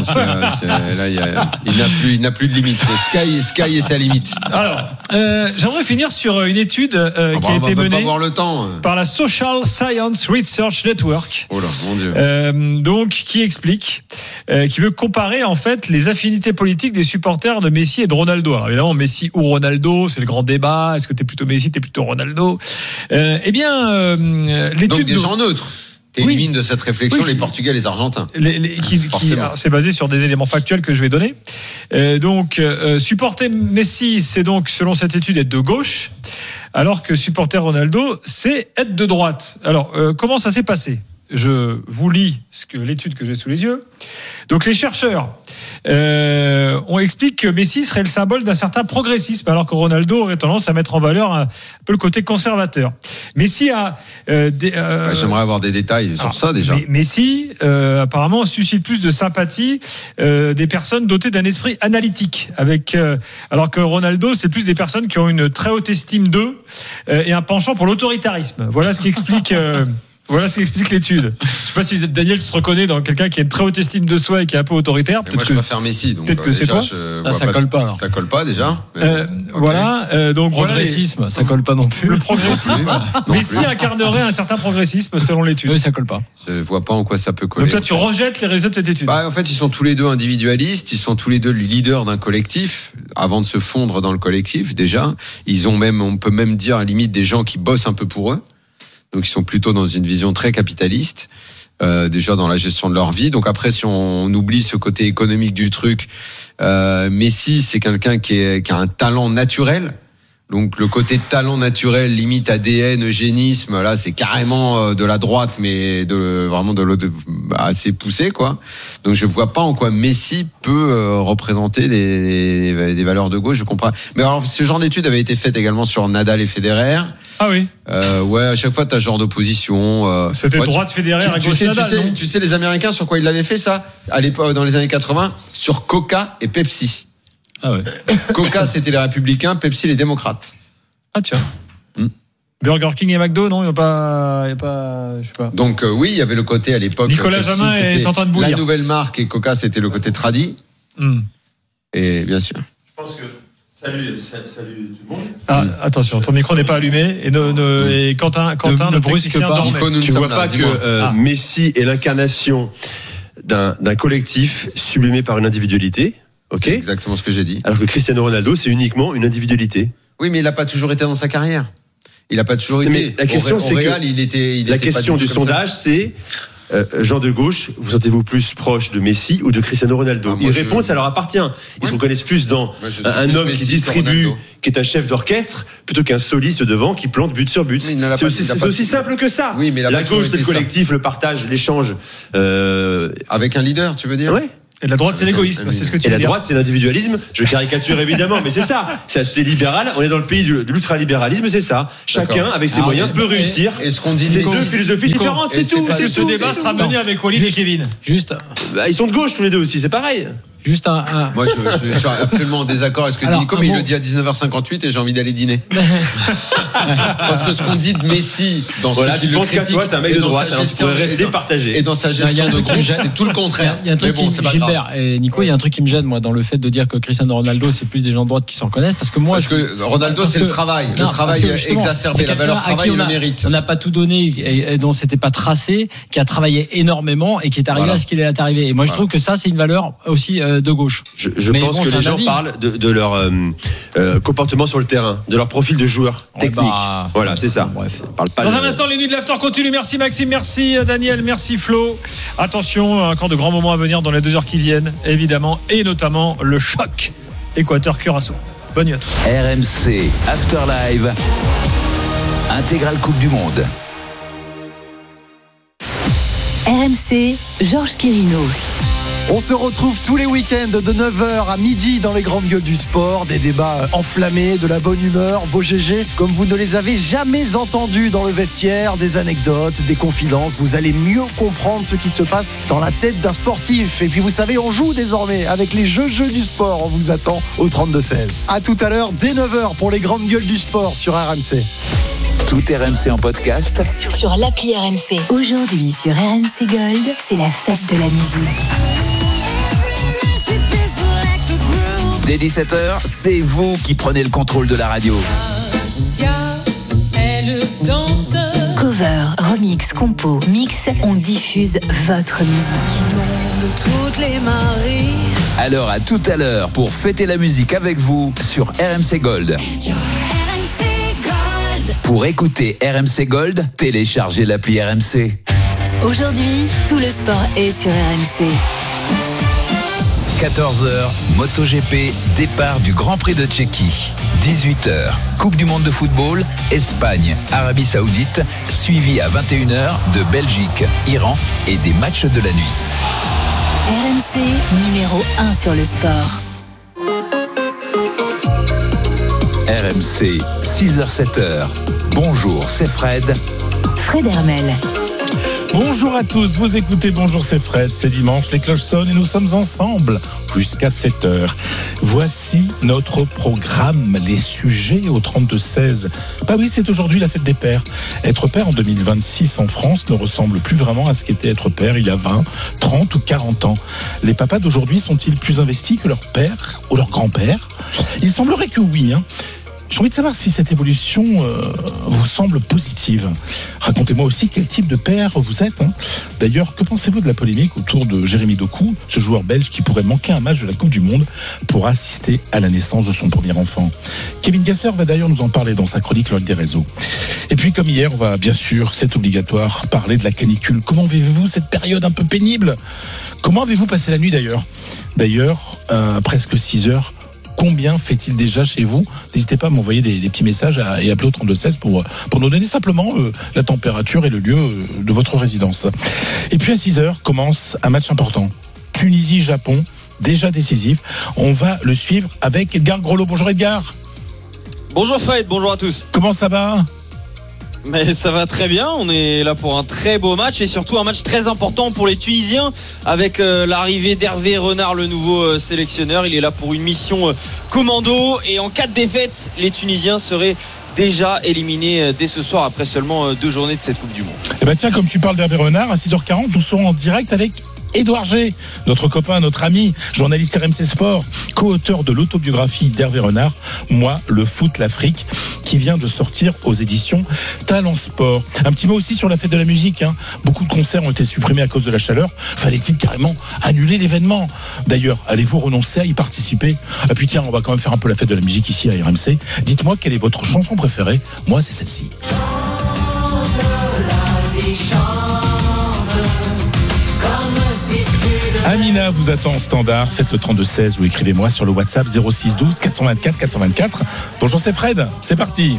Il n'a plus de limite. Sky est sa limite. Alors, j'aimerais finir sur une étude qui a été menée par la Social Science Research Network. Oh là, mon Dieu. Donc, qui explique, qui veut comparer en fait les affinités politiques des supporters de Messi et de Ronaldo. Alors évidemment, Messi ou Ronaldo, c'est le grand débat. Est-ce que t'es plutôt Messi, t'es plutôt Ronaldo? L'étude donc des gens neutres. T'élimines de cette réflexion les Portugais et les Argentins. C'est basé sur des éléments factuels que je vais donner. Supporter Messi, c'est donc, selon cette étude, être de gauche, alors que supporter Ronaldo, c'est être de droite. Alors, comment ça s'est passé? Je vous lis l'étude que j'ai sous les yeux. Donc les chercheurs on explique que Messi serait le symbole d'un certain progressisme, alors que Ronaldo aurait tendance à mettre en valeur un peu le côté conservateur. Messi a j'aimerais avoir des détails sur ça déjà. Messi apparemment suscite plus de sympathie des personnes dotées d'un esprit analytique, alors que Ronaldo, c'est plus des personnes qui ont une très haute estime d'eux et un penchant pour l'autoritarisme. Voilà ce qui explique l'étude. Je sais pas si Daniel, tu te reconnais dans quelqu'un qui a une très haute estime de soi et qui est un peu autoritaire. Moi, je préfère Messi. Donc peut-être que c'est toi. Ça colle pas. Ça colle pas déjà. Voilà. Donc progressisme, ça colle pas non plus. Le progressisme. Messi incarnerait un certain progressisme selon l'étude. Oui, ça colle pas. Je vois pas en quoi ça peut coller. Donc toi, tu rejettes les résultats de cette étude. En fait, ils sont tous les deux individualistes. Ils sont tous les deux leaders d'un collectif. Avant de se fondre dans le collectif, déjà, on peut même dire à la limite des gens qui bossent un peu pour eux. Donc ils sont plutôt dans une vision très capitaliste, déjà dans la gestion de leur vie. Donc après, si on oublie ce côté économique du truc, Messi, c'est quelqu'un qui a un talent naturel. Donc le côté talent naturel, limite ADN, eugénisme, là c'est carrément de la droite, mais vraiment de l'autre assez poussé, quoi. Donc je vois pas en quoi Messi peut représenter des valeurs de gauche. Je comprends. Mais alors ce genre d'étude avait été faite également sur Nadal et Federer. Ah oui. Ouais, à chaque fois t'as ce genre d'opposition. C'était droite Federer à gauche Nadal. Tu sais les Américains sur quoi ils l'avaient fait ça à l'époque, dans les années 80, sur Coca et Pepsi. Ah ouais. Coca c'était les Républicains, Pepsi les démocrates. Ah tiens. Burger King et McDo, non, il n'y a pas, je sais pas. Donc oui, il y avait le côté à l'époque. Nicolas Pepsi, Jamin est en train de bouillir. La nouvelle marque et Coca c'était le côté tradi. Et bien sûr. Je pense que salut tout le monde. Ah, attention, ton micro n'est pas allumé et Quentin ne brusque pas. Tu vois pas que Messi est l'incarnation d'un collectif sublimé par une individualité. Ok. C'est exactement ce que j'ai dit. Alors que Cristiano Ronaldo, c'est uniquement une individualité. Oui, mais il n'a pas toujours été dans sa carrière. Il n'a pas toujours été. Mais la question, c'est Real, que la question du sondage, c'est Jean de Gauche, vous sentez-vous plus proche de Messi ou de Cristiano Ronaldo? Ils répondent, ça leur appartient. Ils se reconnaissent plus dans un homme qui distribue, qui est un chef d'orchestre, plutôt qu'un soliste devant qui plante but sur but. C'est aussi simple que ça. Oui, mais la gauche, c'est le collectif, le partage, l'échange. Avec un leader, tu veux dire? Ouais. Et la droite, c'est l'égoïsme, c'est ce que tu veux dire. Et la droite, c'est l'individualisme. Je caricature évidemment, mais c'est ça. C'est la société libérale. On est dans le pays de l'ultralibéralisme, c'est ça. Chacun, avec ses moyens, peut réussir. Et ce qu'on dit, c'est deux philosophies différentes, c'est tout. Ce débat sera mené avec Walid et Kevin. Juste. Ils sont de gauche tous les deux aussi, c'est pareil. Juste un. Moi, je suis absolument en désaccord avec ce que dit Nico, mais il le dit à 19h58 et j'ai envie d'aller dîner. Parce que ce qu'on dit de Messi dans voilà, ce qui tu le penses qu'à critique, toi, t'es un mec de droite, alors tu pourrais rester partagé. Et dans sa gestion de groupe, c'est tout le contraire. Il y a un truc qui Gilbert et Nico, il y a un truc qui me gêne moi dans le fait de dire que Cristiano Ronaldo c'est plus des gens de droite qui s'en reconnaissent parce que Ronaldo c'est le travail, exacerbé, la valeur travail et le mérite. On n'a pas tout donné et dont c'était pas tracé, qui a travaillé énormément et qui est arrivé à ce qu'il est arrivé. Et moi je trouve que ça c'est une valeur aussi de gauche. Je pense que les gens parlent de leur comportement sur le terrain, de leur profil de joueur technique. Voilà, c'est ça. Bref. Dans un instant, les nuits de l'after continuent. Merci Maxime, merci Daniel, merci Flo. Attention, encore de grands moments à venir dans les 2 heures qui viennent, évidemment, et notamment le choc Équateur-Curaçao. Bonne nuit à tous. RMC After Live, intégrale Coupe du Monde. RMC, Georges Quirino. On se retrouve tous les week-ends de 9h à midi dans les grandes gueules du sport. Des débats enflammés, de la bonne humeur, vos GG comme vous ne les avez jamais entendus dans le vestiaire. Des anecdotes, des confidences. Vous allez mieux comprendre ce qui se passe dans la tête d'un sportif. Et puis vous savez, on joue désormais avec les jeux du sport. On vous attend au 32-16. À tout à l'heure, dès 9h pour les grandes gueules du sport sur RMC. Tout RMC en podcast sur l'appli RMC. Aujourd'hui sur RMC Gold, c'est la fête de la musique. Dès 17h, c'est vous qui prenez le contrôle de la radio. Cover, remix, compo, mix, on diffuse votre musique. De toutes les marées. Alors à tout à l'heure pour fêter la musique avec vous sur RMC Gold. Pour écouter RMC Gold, téléchargez l'appli RMC. Aujourd'hui, tout le sport est sur RMC. 14h, MotoGP, départ du Grand Prix de Tchéquie. 18h, Coupe du Monde de football, Espagne, Arabie Saoudite, suivi à 21h de Belgique, Iran et des matchs de la nuit. RMC, numéro 1 sur le sport. RMC, 6h-7h. Bonjour, c'est Fred. Fred Hermel. Bonjour à tous, vous écoutez Bonjour c'est Fred, c'est dimanche, les cloches sonnent et nous sommes ensemble jusqu'à 7h. Voici notre programme, les sujets au 32-16. Bah oui, c'est aujourd'hui la fête des pères. Être père en 2026 en France ne ressemble plus vraiment à ce qu'était être père il y a 20, 30 ou 40 ans. Les papas d'aujourd'hui sont-ils plus investis que leur père ou leur grand-père ? Il semblerait que oui, J'ai envie de savoir si cette évolution vous semble positive. Racontez-moi aussi quel type de père vous êtes. D'ailleurs, que pensez-vous de la polémique autour de Jérémy Doku, ce joueur belge qui pourrait manquer un match de la Coupe du Monde pour assister à la naissance de son premier enfant? Kevin Gasser va d'ailleurs nous en parler dans sa chronique L'Oeil des réseaux. Et puis, comme hier, on va bien sûr, c'est obligatoire, parler de la canicule. Comment vivez-vous cette période un peu pénible? Comment avez-vous passé la nuit d'ailleurs? D'ailleurs, presque 6 heures. Combien fait-il déjà chez vous? N'hésitez pas à m'envoyer des petits messages et appeler au 32-16 pour nous donner simplement la température et le lieu de votre résidence. Et puis à 6h commence un match important. Tunisie-Japon, déjà décisif. On va le suivre avec Edgar Grelot. Bonjour Edgar. Bonjour Fred, bonjour à tous. Comment ça va? Mais ça va très bien, on est là pour un très beau match et surtout un match très important pour les Tunisiens avec l'arrivée d'Hervé Renard, le nouveau sélectionneur. Il est là pour une mission commando et en cas de défaite, les Tunisiens seraient déjà éliminé dès ce soir après seulement 2 journées de cette Coupe du Monde. Et tiens, comme tu parles d'Hervé Renard, à 6h40, nous serons en direct avec Édouard G, notre copain, notre ami, journaliste RMC Sport, co-auteur de l'autobiographie d'Hervé Renard, Moi, le foot, l'Afrique, qui vient de sortir aux éditions Talent Sport. Un petit mot aussi sur la fête de la musique. Beaucoup de concerts ont été supprimés à cause de la chaleur. Fallait-il carrément annuler l'événement? D'ailleurs, allez-vous renoncer à y participer? Et puis tiens, on va quand même faire un peu la fête de la musique ici à RMC. Dites-moi quelle est votre chanson préférée. Moi, c'est celle-ci. Amina vous attend en standard. Faites le 32-16 ou écrivez-moi sur le WhatsApp 06 12 424 424. Bonjour, c'est Fred. C'est parti.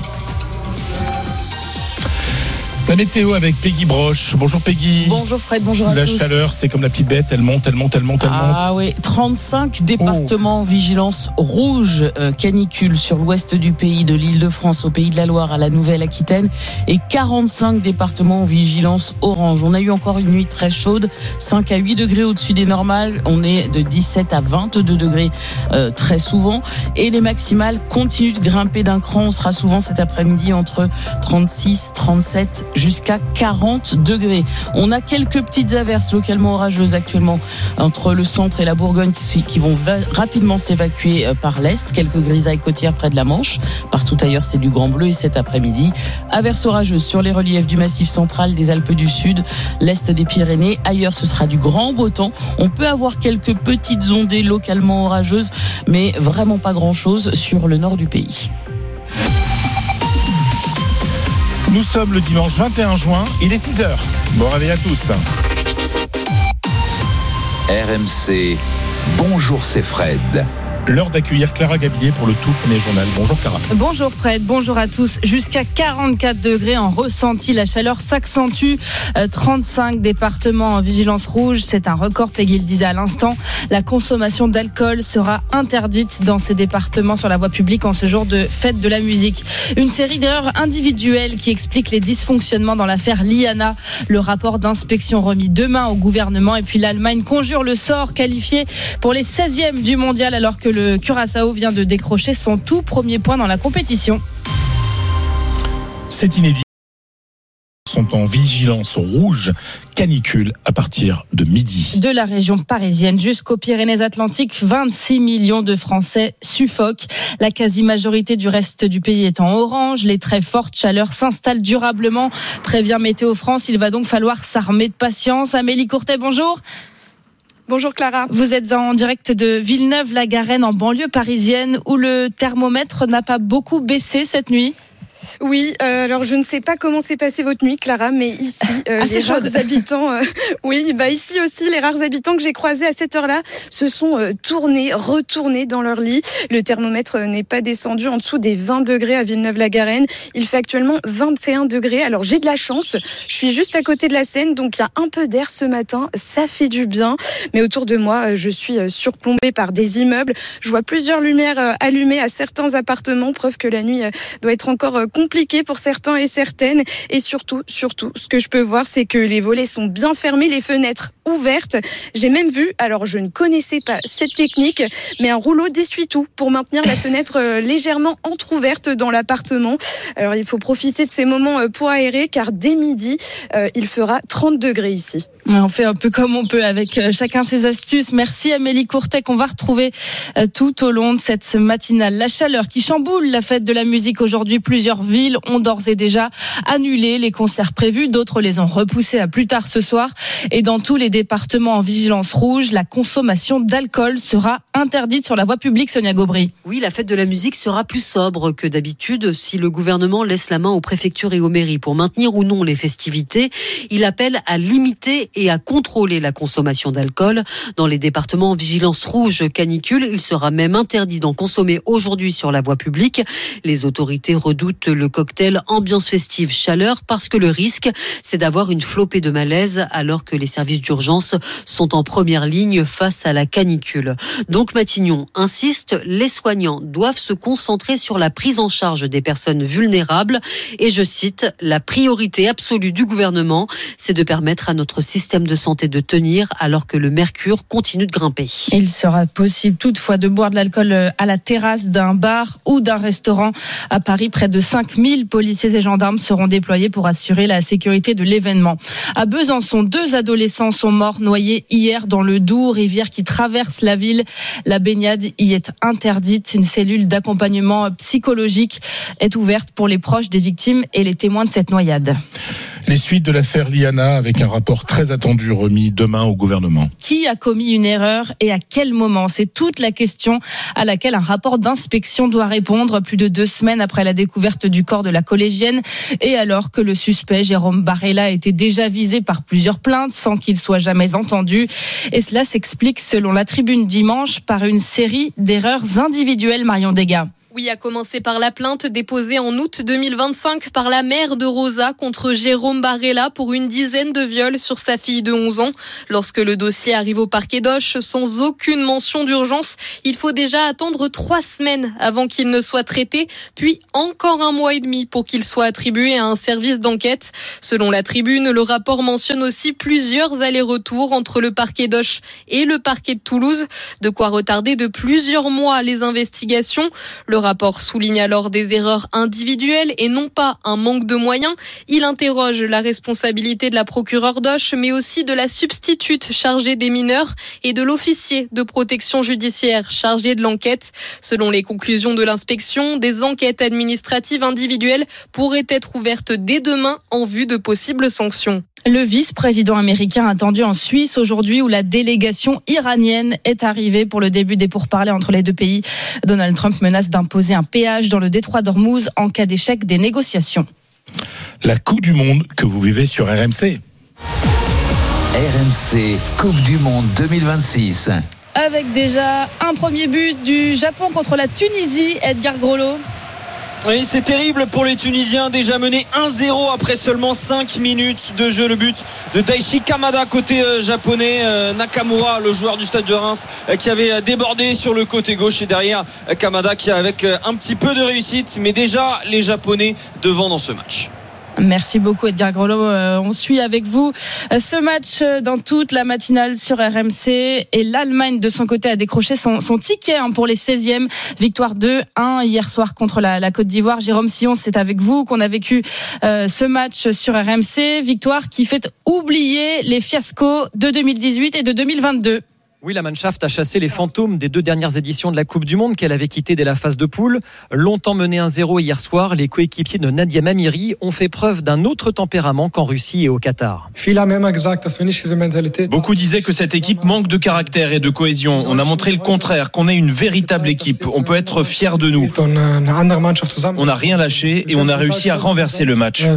La météo avec Peggy Broche. Bonjour Peggy. Bonjour Fred, bonjour à tous. La chaleur, c'est comme la petite bête, elle monte. Ah oui, 35 départements en vigilance rouge canicule sur l'ouest du pays, de l'Île-de-France au Pays de la Loire à la Nouvelle-Aquitaine, et 45 départements en vigilance orange. On a eu encore une nuit très chaude, 5 à 8 degrés au-dessus des normales. On est de 17 à 22 degrés très souvent, et les maximales continuent de grimper d'un cran. On sera souvent cet après-midi entre 36, 37 jusqu'à 40 degrés. On a quelques petites averses localement orageuses actuellement entre le centre et la Bourgogne qui vont rapidement s'évacuer par l'est. Quelques grisailles côtières près de la Manche. Partout ailleurs, c'est du grand bleu. Et cet après-midi, averses orageuses sur les reliefs du Massif central, des Alpes du Sud, l'est des Pyrénées. Ailleurs, ce sera du grand beau temps. On peut avoir quelques petites ondées localement orageuses, mais vraiment pas grand-chose sur le nord du pays. Nous sommes le dimanche 21 juin, il est 6h. Bon réveil à tous. RMC, bonjour, c'est Fred. L'heure d'accueillir Clara Gabillet pour le tout premier journal. Bonjour Clara. Bonjour Fred, bonjour à tous. Jusqu'à 44 degrés en ressenti, la chaleur s'accentue. 35 départements en vigilance rouge, c'est un record, Peggy le disait à l'instant. La consommation d'alcool sera interdite dans ces départements sur la voie publique en ce jour de fête de la musique. Une série d'erreurs individuelles qui expliquent les dysfonctionnements dans l'affaire Liana. Le rapport d'inspection remis demain au gouvernement, et puis l'Allemagne conjure le sort, qualifié pour les 16e du mondial alors que le Curaçao vient de décrocher son tout premier point dans la compétition. C'est inédit. Sont en vigilance rouge canicule à partir de midi. De la région parisienne jusqu'aux Pyrénées-Atlantiques, 26 millions de Français suffoquent. La quasi-majorité du reste du pays est en orange. Les très fortes chaleurs s'installent durablement, prévient Météo France. Il va donc falloir s'armer de patience. Amélie Courtet, bonjour. Bonjour Clara. Vous êtes en direct de Villeneuve-la-Garenne en banlieue parisienne où le thermomètre n'a pas beaucoup baissé cette nuit. Oui, alors je ne sais pas comment s'est passée votre nuit, Clara, mais ici, les rares habitants, ici aussi, les rares habitants que j'ai croisés à cette heure-là se sont retournés dans leur lit. Le thermomètre n'est pas descendu en dessous des 20 degrés à Villeneuve-la-Garenne. Il fait actuellement 21 degrés. Alors j'ai de la chance, je suis juste à côté de la Seine, donc il y a un peu d'air ce matin, ça fait du bien. Mais autour de moi, je suis surplombée par des immeubles. Je vois plusieurs lumières allumées à certains appartements, preuve que la nuit doit être encore compliqué pour certains et certaines. Et surtout, ce que je peux voir, c'est que les volets sont bien fermés, les fenêtres ouvertes. J'ai même vu, alors je ne connaissais pas cette technique, mais un rouleau d'essuie-tout pour maintenir la fenêtre légèrement entrouverte dans l'appartement. Alors il faut profiter de ces moments pour aérer, car dès midi, il fera 30 degrés ici. On fait un peu comme on peut avec chacun ses astuces. Merci Amélie Courtet, qu'on va retrouver tout au long de cette matinale. La chaleur qui chamboule la fête de la musique aujourd'hui. Plusieurs villes ont d'ores et déjà annulé les concerts prévus. D'autres les ont repoussés à plus tard ce soir. Et dans tous les départements en vigilance rouge, la consommation d'alcool sera interdite sur la voie publique, Sonia Gaubry. Oui, la fête de la musique sera plus sobre que d'habitude si le gouvernement laisse la main aux préfectures et aux mairies pour maintenir ou non les festivités. Il appelle à limiter et à contrôler la consommation d'alcool. Dans les départements en vigilance rouge canicule, il sera même interdit d'en consommer aujourd'hui sur la voie publique. Les autorités redoutent le cocktail ambiance festive chaleur parce que le risque, c'est d'avoir une flopée de malaise alors que les services d'urgence d'urgence sont en première ligne face à la canicule. Donc Matignon insiste, les soignants doivent se concentrer sur la prise en charge des personnes vulnérables et je cite, la priorité absolue du gouvernement, c'est de permettre à notre système de santé de tenir alors que le mercure continue de grimper. Il sera possible toutefois de boire de l'alcool à la terrasse d'un bar ou d'un restaurant. À Paris, près de 5000 policiers et gendarmes seront déployés pour assurer la sécurité de l'événement. À Besançon, 2 adolescents sont morts noyés hier dans le Doubs, rivière qui traverse la ville. La baignade y est interdite. Une cellule d'accompagnement psychologique est ouverte pour les proches des victimes et les témoins de cette noyade. Les suites de l'affaire Liana avec un rapport très attendu remis demain au gouvernement. Qui a commis une erreur et à quel moment ? C'est toute la question à laquelle un rapport d'inspection doit répondre plus de 2 semaines après la découverte du corps de la collégienne et alors que le suspect Jérôme Barella était déjà visé par plusieurs plaintes sans qu'il soit jamais entendu. Et cela s'explique selon la Tribune dimanche par une série d'erreurs individuelles. Marion Degas. Oui, à commencer par la plainte déposée en août 2025 par la mère de Rosa contre Jérôme Barella pour une dizaine de viols sur sa fille de 11 ans. Lorsque le dossier arrive au parquet d'Auch sans aucune mention d'urgence, il faut déjà attendre 3 semaines avant qu'il ne soit traité, puis encore 1 mois et demi pour qu'il soit attribué à un service d'enquête. Selon la Tribune, le rapport mentionne aussi plusieurs allers-retours entre le parquet d'Auch et le parquet de Toulouse, de quoi retarder de plusieurs mois les investigations. Le rapport souligne alors des erreurs individuelles et non pas un manque de moyens. Il interroge la responsabilité de la procureure d'Auch, mais aussi de la substitute chargée des mineurs et de l'officier de protection judiciaire chargé de l'enquête. Selon les conclusions de l'inspection, des enquêtes administratives individuelles pourraient être ouvertes dès demain en vue de possibles sanctions. Le vice-président américain attendu en Suisse aujourd'hui où la délégation iranienne est arrivée pour le début des pourparlers entre les 2 pays. Donald Trump menace d'imposer un péage dans le détroit d'Ormuz en cas d'échec des négociations. La Coupe du Monde que vous vivez sur RMC. RMC Coupe du Monde 2026. Avec déjà un premier but du Japon contre la Tunisie, Edgar Grolot. Oui, c'est terrible pour les Tunisiens, déjà menés 1-0 après seulement 5 minutes de jeu. Le but de Daichi Kamada côté japonais, Nakamura, le joueur du Stade de Reims, qui avait débordé sur le côté gauche, et derrière Kamada qui avec un petit peu de réussite, mais déjà les Japonais devant dans ce match. Merci beaucoup Edgar Grolot. On suit avec vous ce match dans toute la matinale sur RMC et l'Allemagne de son côté a décroché son ticket pour les 16e. Victoire 2-1 hier soir contre la Côte d'Ivoire. Jérôme Sillon, c'est avec vous qu'on a vécu ce match sur RMC. Victoire qui fait oublier les fiascos de 2018 et de 2022. Oui, la Mannschaft a chassé les fantômes des 2 dernières éditions de la Coupe du Monde qu'elle avait quittées dès la phase de poule. Longtemps mené 1-0 hier soir, les coéquipiers de Nadia Mamiri ont fait preuve d'un autre tempérament qu'en Russie et au Qatar. Beaucoup disaient que cette équipe manque de caractère et de cohésion. On a montré le contraire, qu'on est une véritable équipe. On peut être fier de nous. On n'a rien lâché et on a réussi à renverser le match.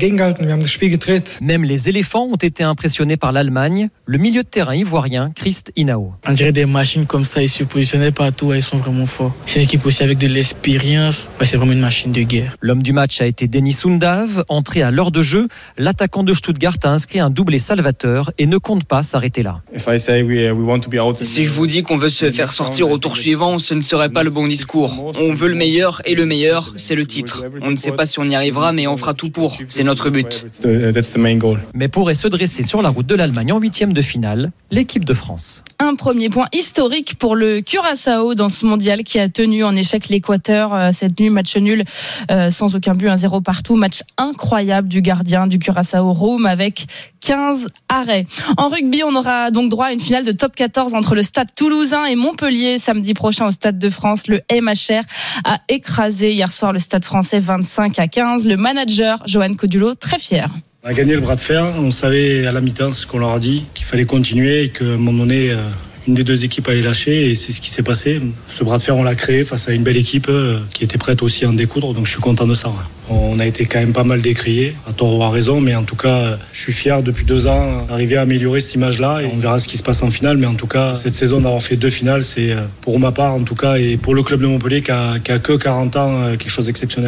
Même les éléphants ont été impressionnés par l'Allemagne. Le milieu de terrain ivoirien, Christ Inao. On dirait des machines comme ça, ils se positionnaient partout, ils sont vraiment forts. C'est une équipe aussi avec de l'expérience, c'est vraiment une machine de guerre. L'homme du match a été Denis Sundav, entré à l'heure de jeu. L'attaquant de Stuttgart a inscrit un doublé salvateur et ne compte pas s'arrêter là. Si je vous dis qu'on veut se faire sortir au tour suivant, ce ne serait pas le bon discours. On veut le meilleur et le meilleur, c'est le titre. On ne sait pas si on y arrivera, mais on fera tout pour. C'est notre but. Mais pourrait se dresser sur la route de l'Allemagne en 8e de finale, l'équipe de France. Un premier point historique pour le Curaçao dans ce mondial qui a tenu en échec l'Équateur cette nuit. Match nul sans aucun but, 1-0 partout. Match incroyable du gardien du Curaçao, Roum, avec 15 arrêts. En rugby, on aura donc droit à une finale de top 14 entre le Stade toulousain et Montpellier samedi prochain au Stade de France. Le MHR a écrasé hier soir le Stade français 25-15. Le manager, Johan Codulot, très fier. On a gagné le bras de fer, on savait à la mi-temps ce qu'on leur a dit, qu'il fallait continuer et qu'à un moment donné, une des 2 équipes allait lâcher et c'est ce qui s'est passé. Ce bras de fer, on l'a créé face à une belle équipe qui était prête aussi à en découdre, donc je suis content de ça. On a été quand même pas mal décriés, à tort ou à raison, mais en tout cas, je suis fier depuis 2 ans d'arriver à améliorer cette image-là et on verra ce qui se passe en finale, mais en tout cas, cette saison d'avoir fait 2 finales, c'est pour ma part en tout cas et pour le club de Montpellier qui a que 40 ans, quelque chose d'exceptionnel.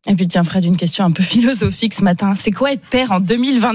Et puis tiens Fred, une question un peu philosophique ce matin. C'est quoi être père en 2026 ?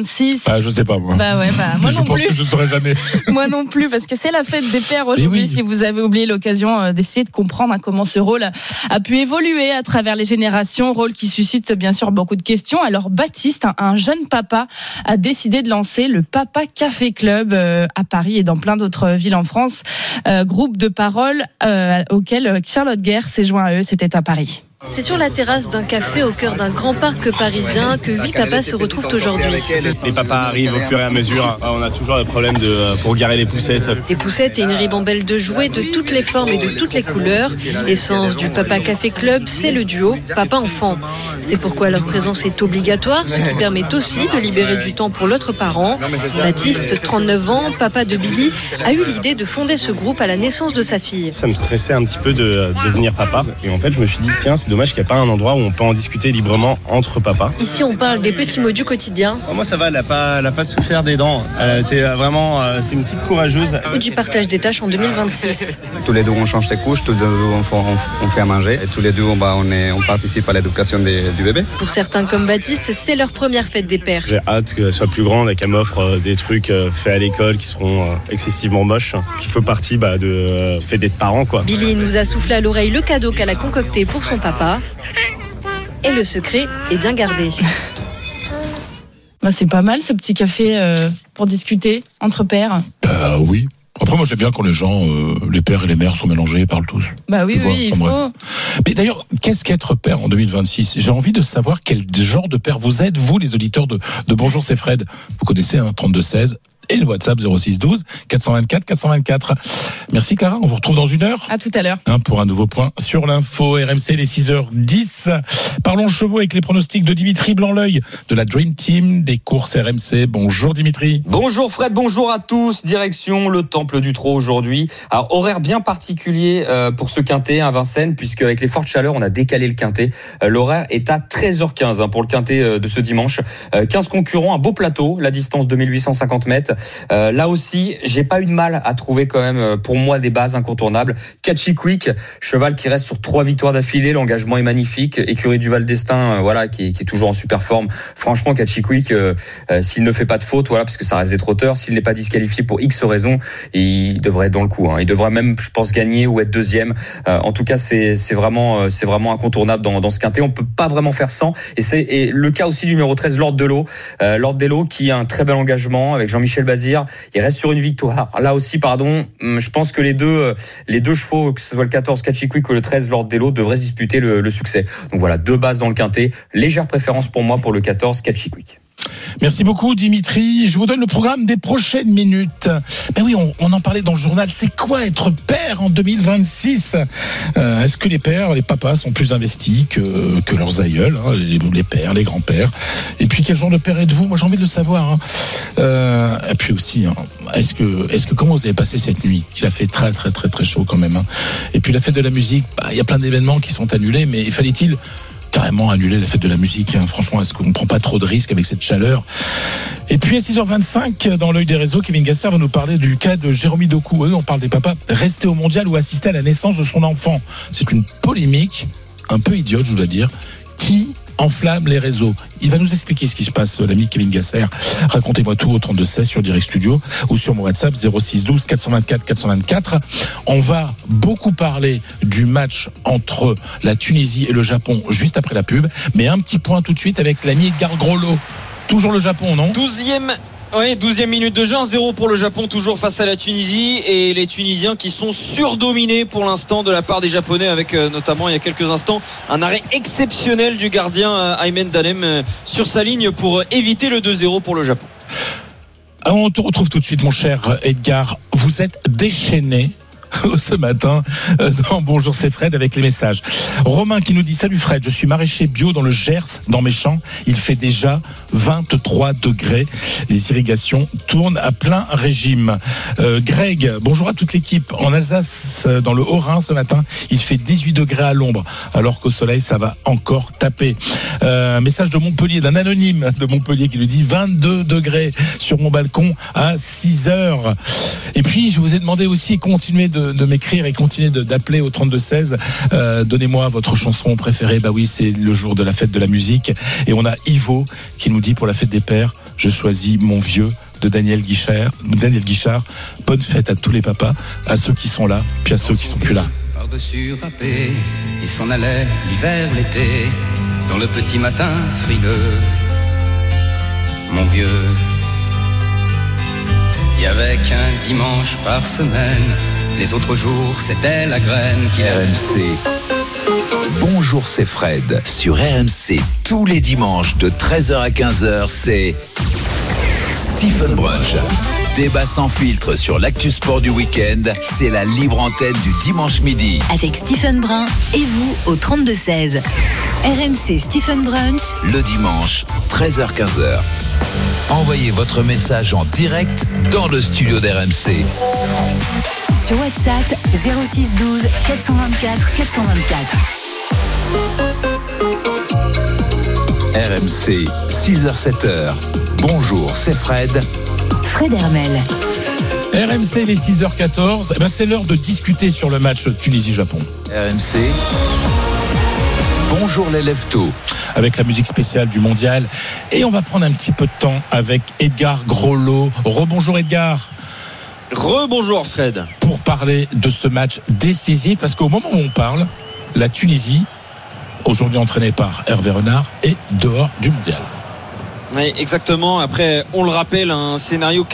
Je sais pas moi. Moi non plus. Je pense que je saurais jamais. Moi non plus, parce que c'est la fête des pères aujourd'hui. Si vous avez oublié l'occasion d'essayer de comprendre comment ce rôle a pu évoluer à travers les générations, rôle qui suscite bien sûr beaucoup de questions. Alors Baptiste, un jeune papa, a décidé de lancer le Papa Café Club à Paris et dans plein d'autres villes en France. Groupe de parole auquel Charlotte Guerre s'est joint à eux. C'était à Paris. C'est sur la terrasse d'un café au cœur d'un grand parc parisien que 8 papas se retrouvent aujourd'hui. Les papas arrivent au fur et à mesure. On a toujours le problème pour garer les poussettes. Des poussettes et une ribambelle de jouets de toutes les formes et de toutes les couleurs. L'essence du Papa Café Club, c'est le duo papa-enfant. C'est pourquoi leur présence est obligatoire, ce qui permet aussi de libérer du temps pour l'autre parent. Baptiste, 39 ans, papa de Billy, a eu l'idée de fonder ce groupe à la naissance de sa fille. Ça me stressait un petit peu de devenir papa. Et en fait, je me suis dit, tiens, c'est dommage qu'il n'y a pas un endroit où on peut en discuter librement entre papas. Ici, on parle des petits mots du quotidien. Moi, ça va, elle a pas souffert des dents. Elle était vraiment, c'est une petite courageuse. Et du partage des tâches en 2026. Tous les deux, on change ses couches, tous les deux, on fait à manger. Et tous les deux, on participe à l'éducation du bébé. Pour certains comme Baptiste, c'est leur première fête des pères. J'ai hâte qu'elle soit plus grande et qu'elle m'offre des trucs faits à l'école qui seront excessivement moches, qui font partie de fait d'être parents, quoi. Billy nous a soufflé à l'oreille le cadeau qu'elle a concocté pour son papa. Et le secret est bien gardé. C'est pas mal ce petit café pour discuter entre pères. Oui. Après, moi, j'aime bien quand les gens, les pères et les mères sont mélangés et parlent tous. Oui, il faut. Mais d'ailleurs, qu'est-ce qu'être père en 2026 ? J'ai envie de savoir quel genre de père vous êtes, vous, les auditeurs de Bonjour, c'est Fred. Vous connaissez, 32-16. Et le WhatsApp 06 12 424 424. Merci Clara, on vous retrouve dans une heure. À tout à l'heure. Pour un nouveau point sur l'info RMC, les 6h10. Parlons chevaux avec les pronostics de Dimitri Blanc-L'œil de la Dream Team des courses RMC. Bonjour Dimitri. Bonjour Fred, bonjour à tous. Direction le Temple du Trot aujourd'hui. Alors horaire bien particulier pour ce quintet à Vincennes, puisque avec les fortes chaleurs, on a décalé le quintet. L'horaire est à 13h15 pour le quintet de ce dimanche. 15 concurrents, un beau plateau, la distance 2850 mètres. Là aussi, j'ai pas eu de mal à trouver quand même pour moi des bases incontournables. Catchy Quick, cheval qui reste sur 3 victoires d'affilée, l'engagement est magnifique. Écurie du Val d'Estaing, qui est toujours en super forme. Franchement, Catchy Quick, s'il ne fait pas de faute, parce que ça reste des trotteurs, s'il n'est pas disqualifié pour X raisons, il devrait être dans le coup. Il devrait même, je pense, gagner ou être deuxième. En tout cas, c'est vraiment incontournable dans ce quintet. On peut pas vraiment faire sans. Et le cas aussi du numéro 13, Lord Dello. Lord Dello qui a un très bel engagement avec Jean-Michel Bazir. Il reste sur une victoire. Là aussi, je pense que les deux chevaux, que ce soit le 14 Catchy Quick ou le 13 Lord Dello, devraient se disputer le succès. Donc voilà, 2 bases dans le quintet. Légère préférence pour moi pour le 14 Catchy Quick. Merci beaucoup Dimitri. Je vous donne le programme des prochaines minutes. Oui, on en parlait dans le journal. C'est quoi être père en 2026 ? Est-ce que les pères, les papas sont plus investis que leurs aïeuls, les pères, les grands-pères ? Et puis quel genre de père êtes-vous ? Moi j'ai envie de le savoir. Et puis aussi, est-ce que comment vous avez passé cette nuit ? Il a fait très très très très chaud quand même. Et puis la fête de la musique, il y a plein d'événements qui sont annulés, mais fallait-il carrément annuler la fête de la musique, Franchement, est-ce qu'on ne prend pas trop de risques avec cette chaleur ? Et puis à 6h25, dans l'œil des réseaux, Kevin Gasser va nous parler du cas de Jérôme Doku. On parle des papas restés au mondial ou assister à la naissance de son enfant. C'est une polémique un peu idiote, je dois dire, qui enflamme les réseaux. Il va nous expliquer ce qui se passe, l'ami Kevin Gasser. Racontez-moi tout au 32-16 sur Direct Studio ou sur mon WhatsApp 06 12 424 424. On va beaucoup parler du match entre la Tunisie et le Japon juste après la pub, mais un petit point tout de suite avec l'ami Edgar Groslo. Toujours le Japon, non ? 12e minute de jeu, 1-0 pour le Japon, toujours face à la Tunisie, et les Tunisiens qui sont surdominés pour l'instant de la part des Japonais, avec notamment il y a quelques instants un arrêt exceptionnel du gardien Aymen Danem sur sa ligne pour éviter le 2-0 pour le Japon. On te retrouve tout de suite mon cher Edgar, vous êtes déchaîné ce matin dans Bonjour c'est Fred avec les messages. Romain qui nous dit: salut Fred, je suis maraîcher bio dans le Gers, dans mes champs, il fait déjà 23 degrés, les irrigations tournent à plein régime. Greg, bonjour à toute l'équipe. En Alsace, dans le Haut-Rhin ce matin, il fait 18 degrés à l'ombre, alors qu'au soleil ça va encore taper. Message de Montpellier, d'un anonyme de Montpellier qui lui dit 22 degrés sur mon balcon à 6h. Et puis je vous ai demandé aussi, continuez de de m'écrire et continuez d'appeler au 32-16. Donnez-moi votre chanson préférée. Bah oui, c'est le jour de la fête de la musique. Et on a Ivo qui nous dit pour la fête des pères, je choisis Mon vieux de Daniel Guichard. Bonne fête à tous les papas, à ceux qui sont là, puis à ceux qui sont plus là. Par-dessus râpé, il s'en allait l'hiver, l'été, dans le petit matin frileux. Mon vieux, il y avait qu'un dimanche par semaine, les autres jours c'était la graine qui RMC. Bonjour, c'est Fred. Sur RMC, tous les dimanches de 13h à 15h, c'est Stephen Brunch. Débat sans filtre sur l'actu sport du week-end, c'est la libre antenne du dimanche midi. Avec Stephen Brun et vous au 32-16. RMC Stephen Brunch. Le dimanche, 13h-15h. Envoyez votre message en direct dans le studio d'RMC. Sur WhatsApp 06 12 424 424. RMC, 6h-7h. Bonjour, c'est Fred. Fred Hermel. RMC, les 6h14. C'est l'heure de discuter sur le match Tunisie-Japon. RMC. Bonjour les lève-tôt. Avec la musique spéciale du mondial. Et on va prendre un petit peu de temps avec Edgar Groslo. Rebonjour Edgar. Rebonjour Fred. Pour parler de ce match décisif, parce qu'au moment où on parle, la Tunisie, aujourd'hui entraînée par Hervé Renard, est dehors du mondial. Oui, exactement. Après, on le rappelle, un scénario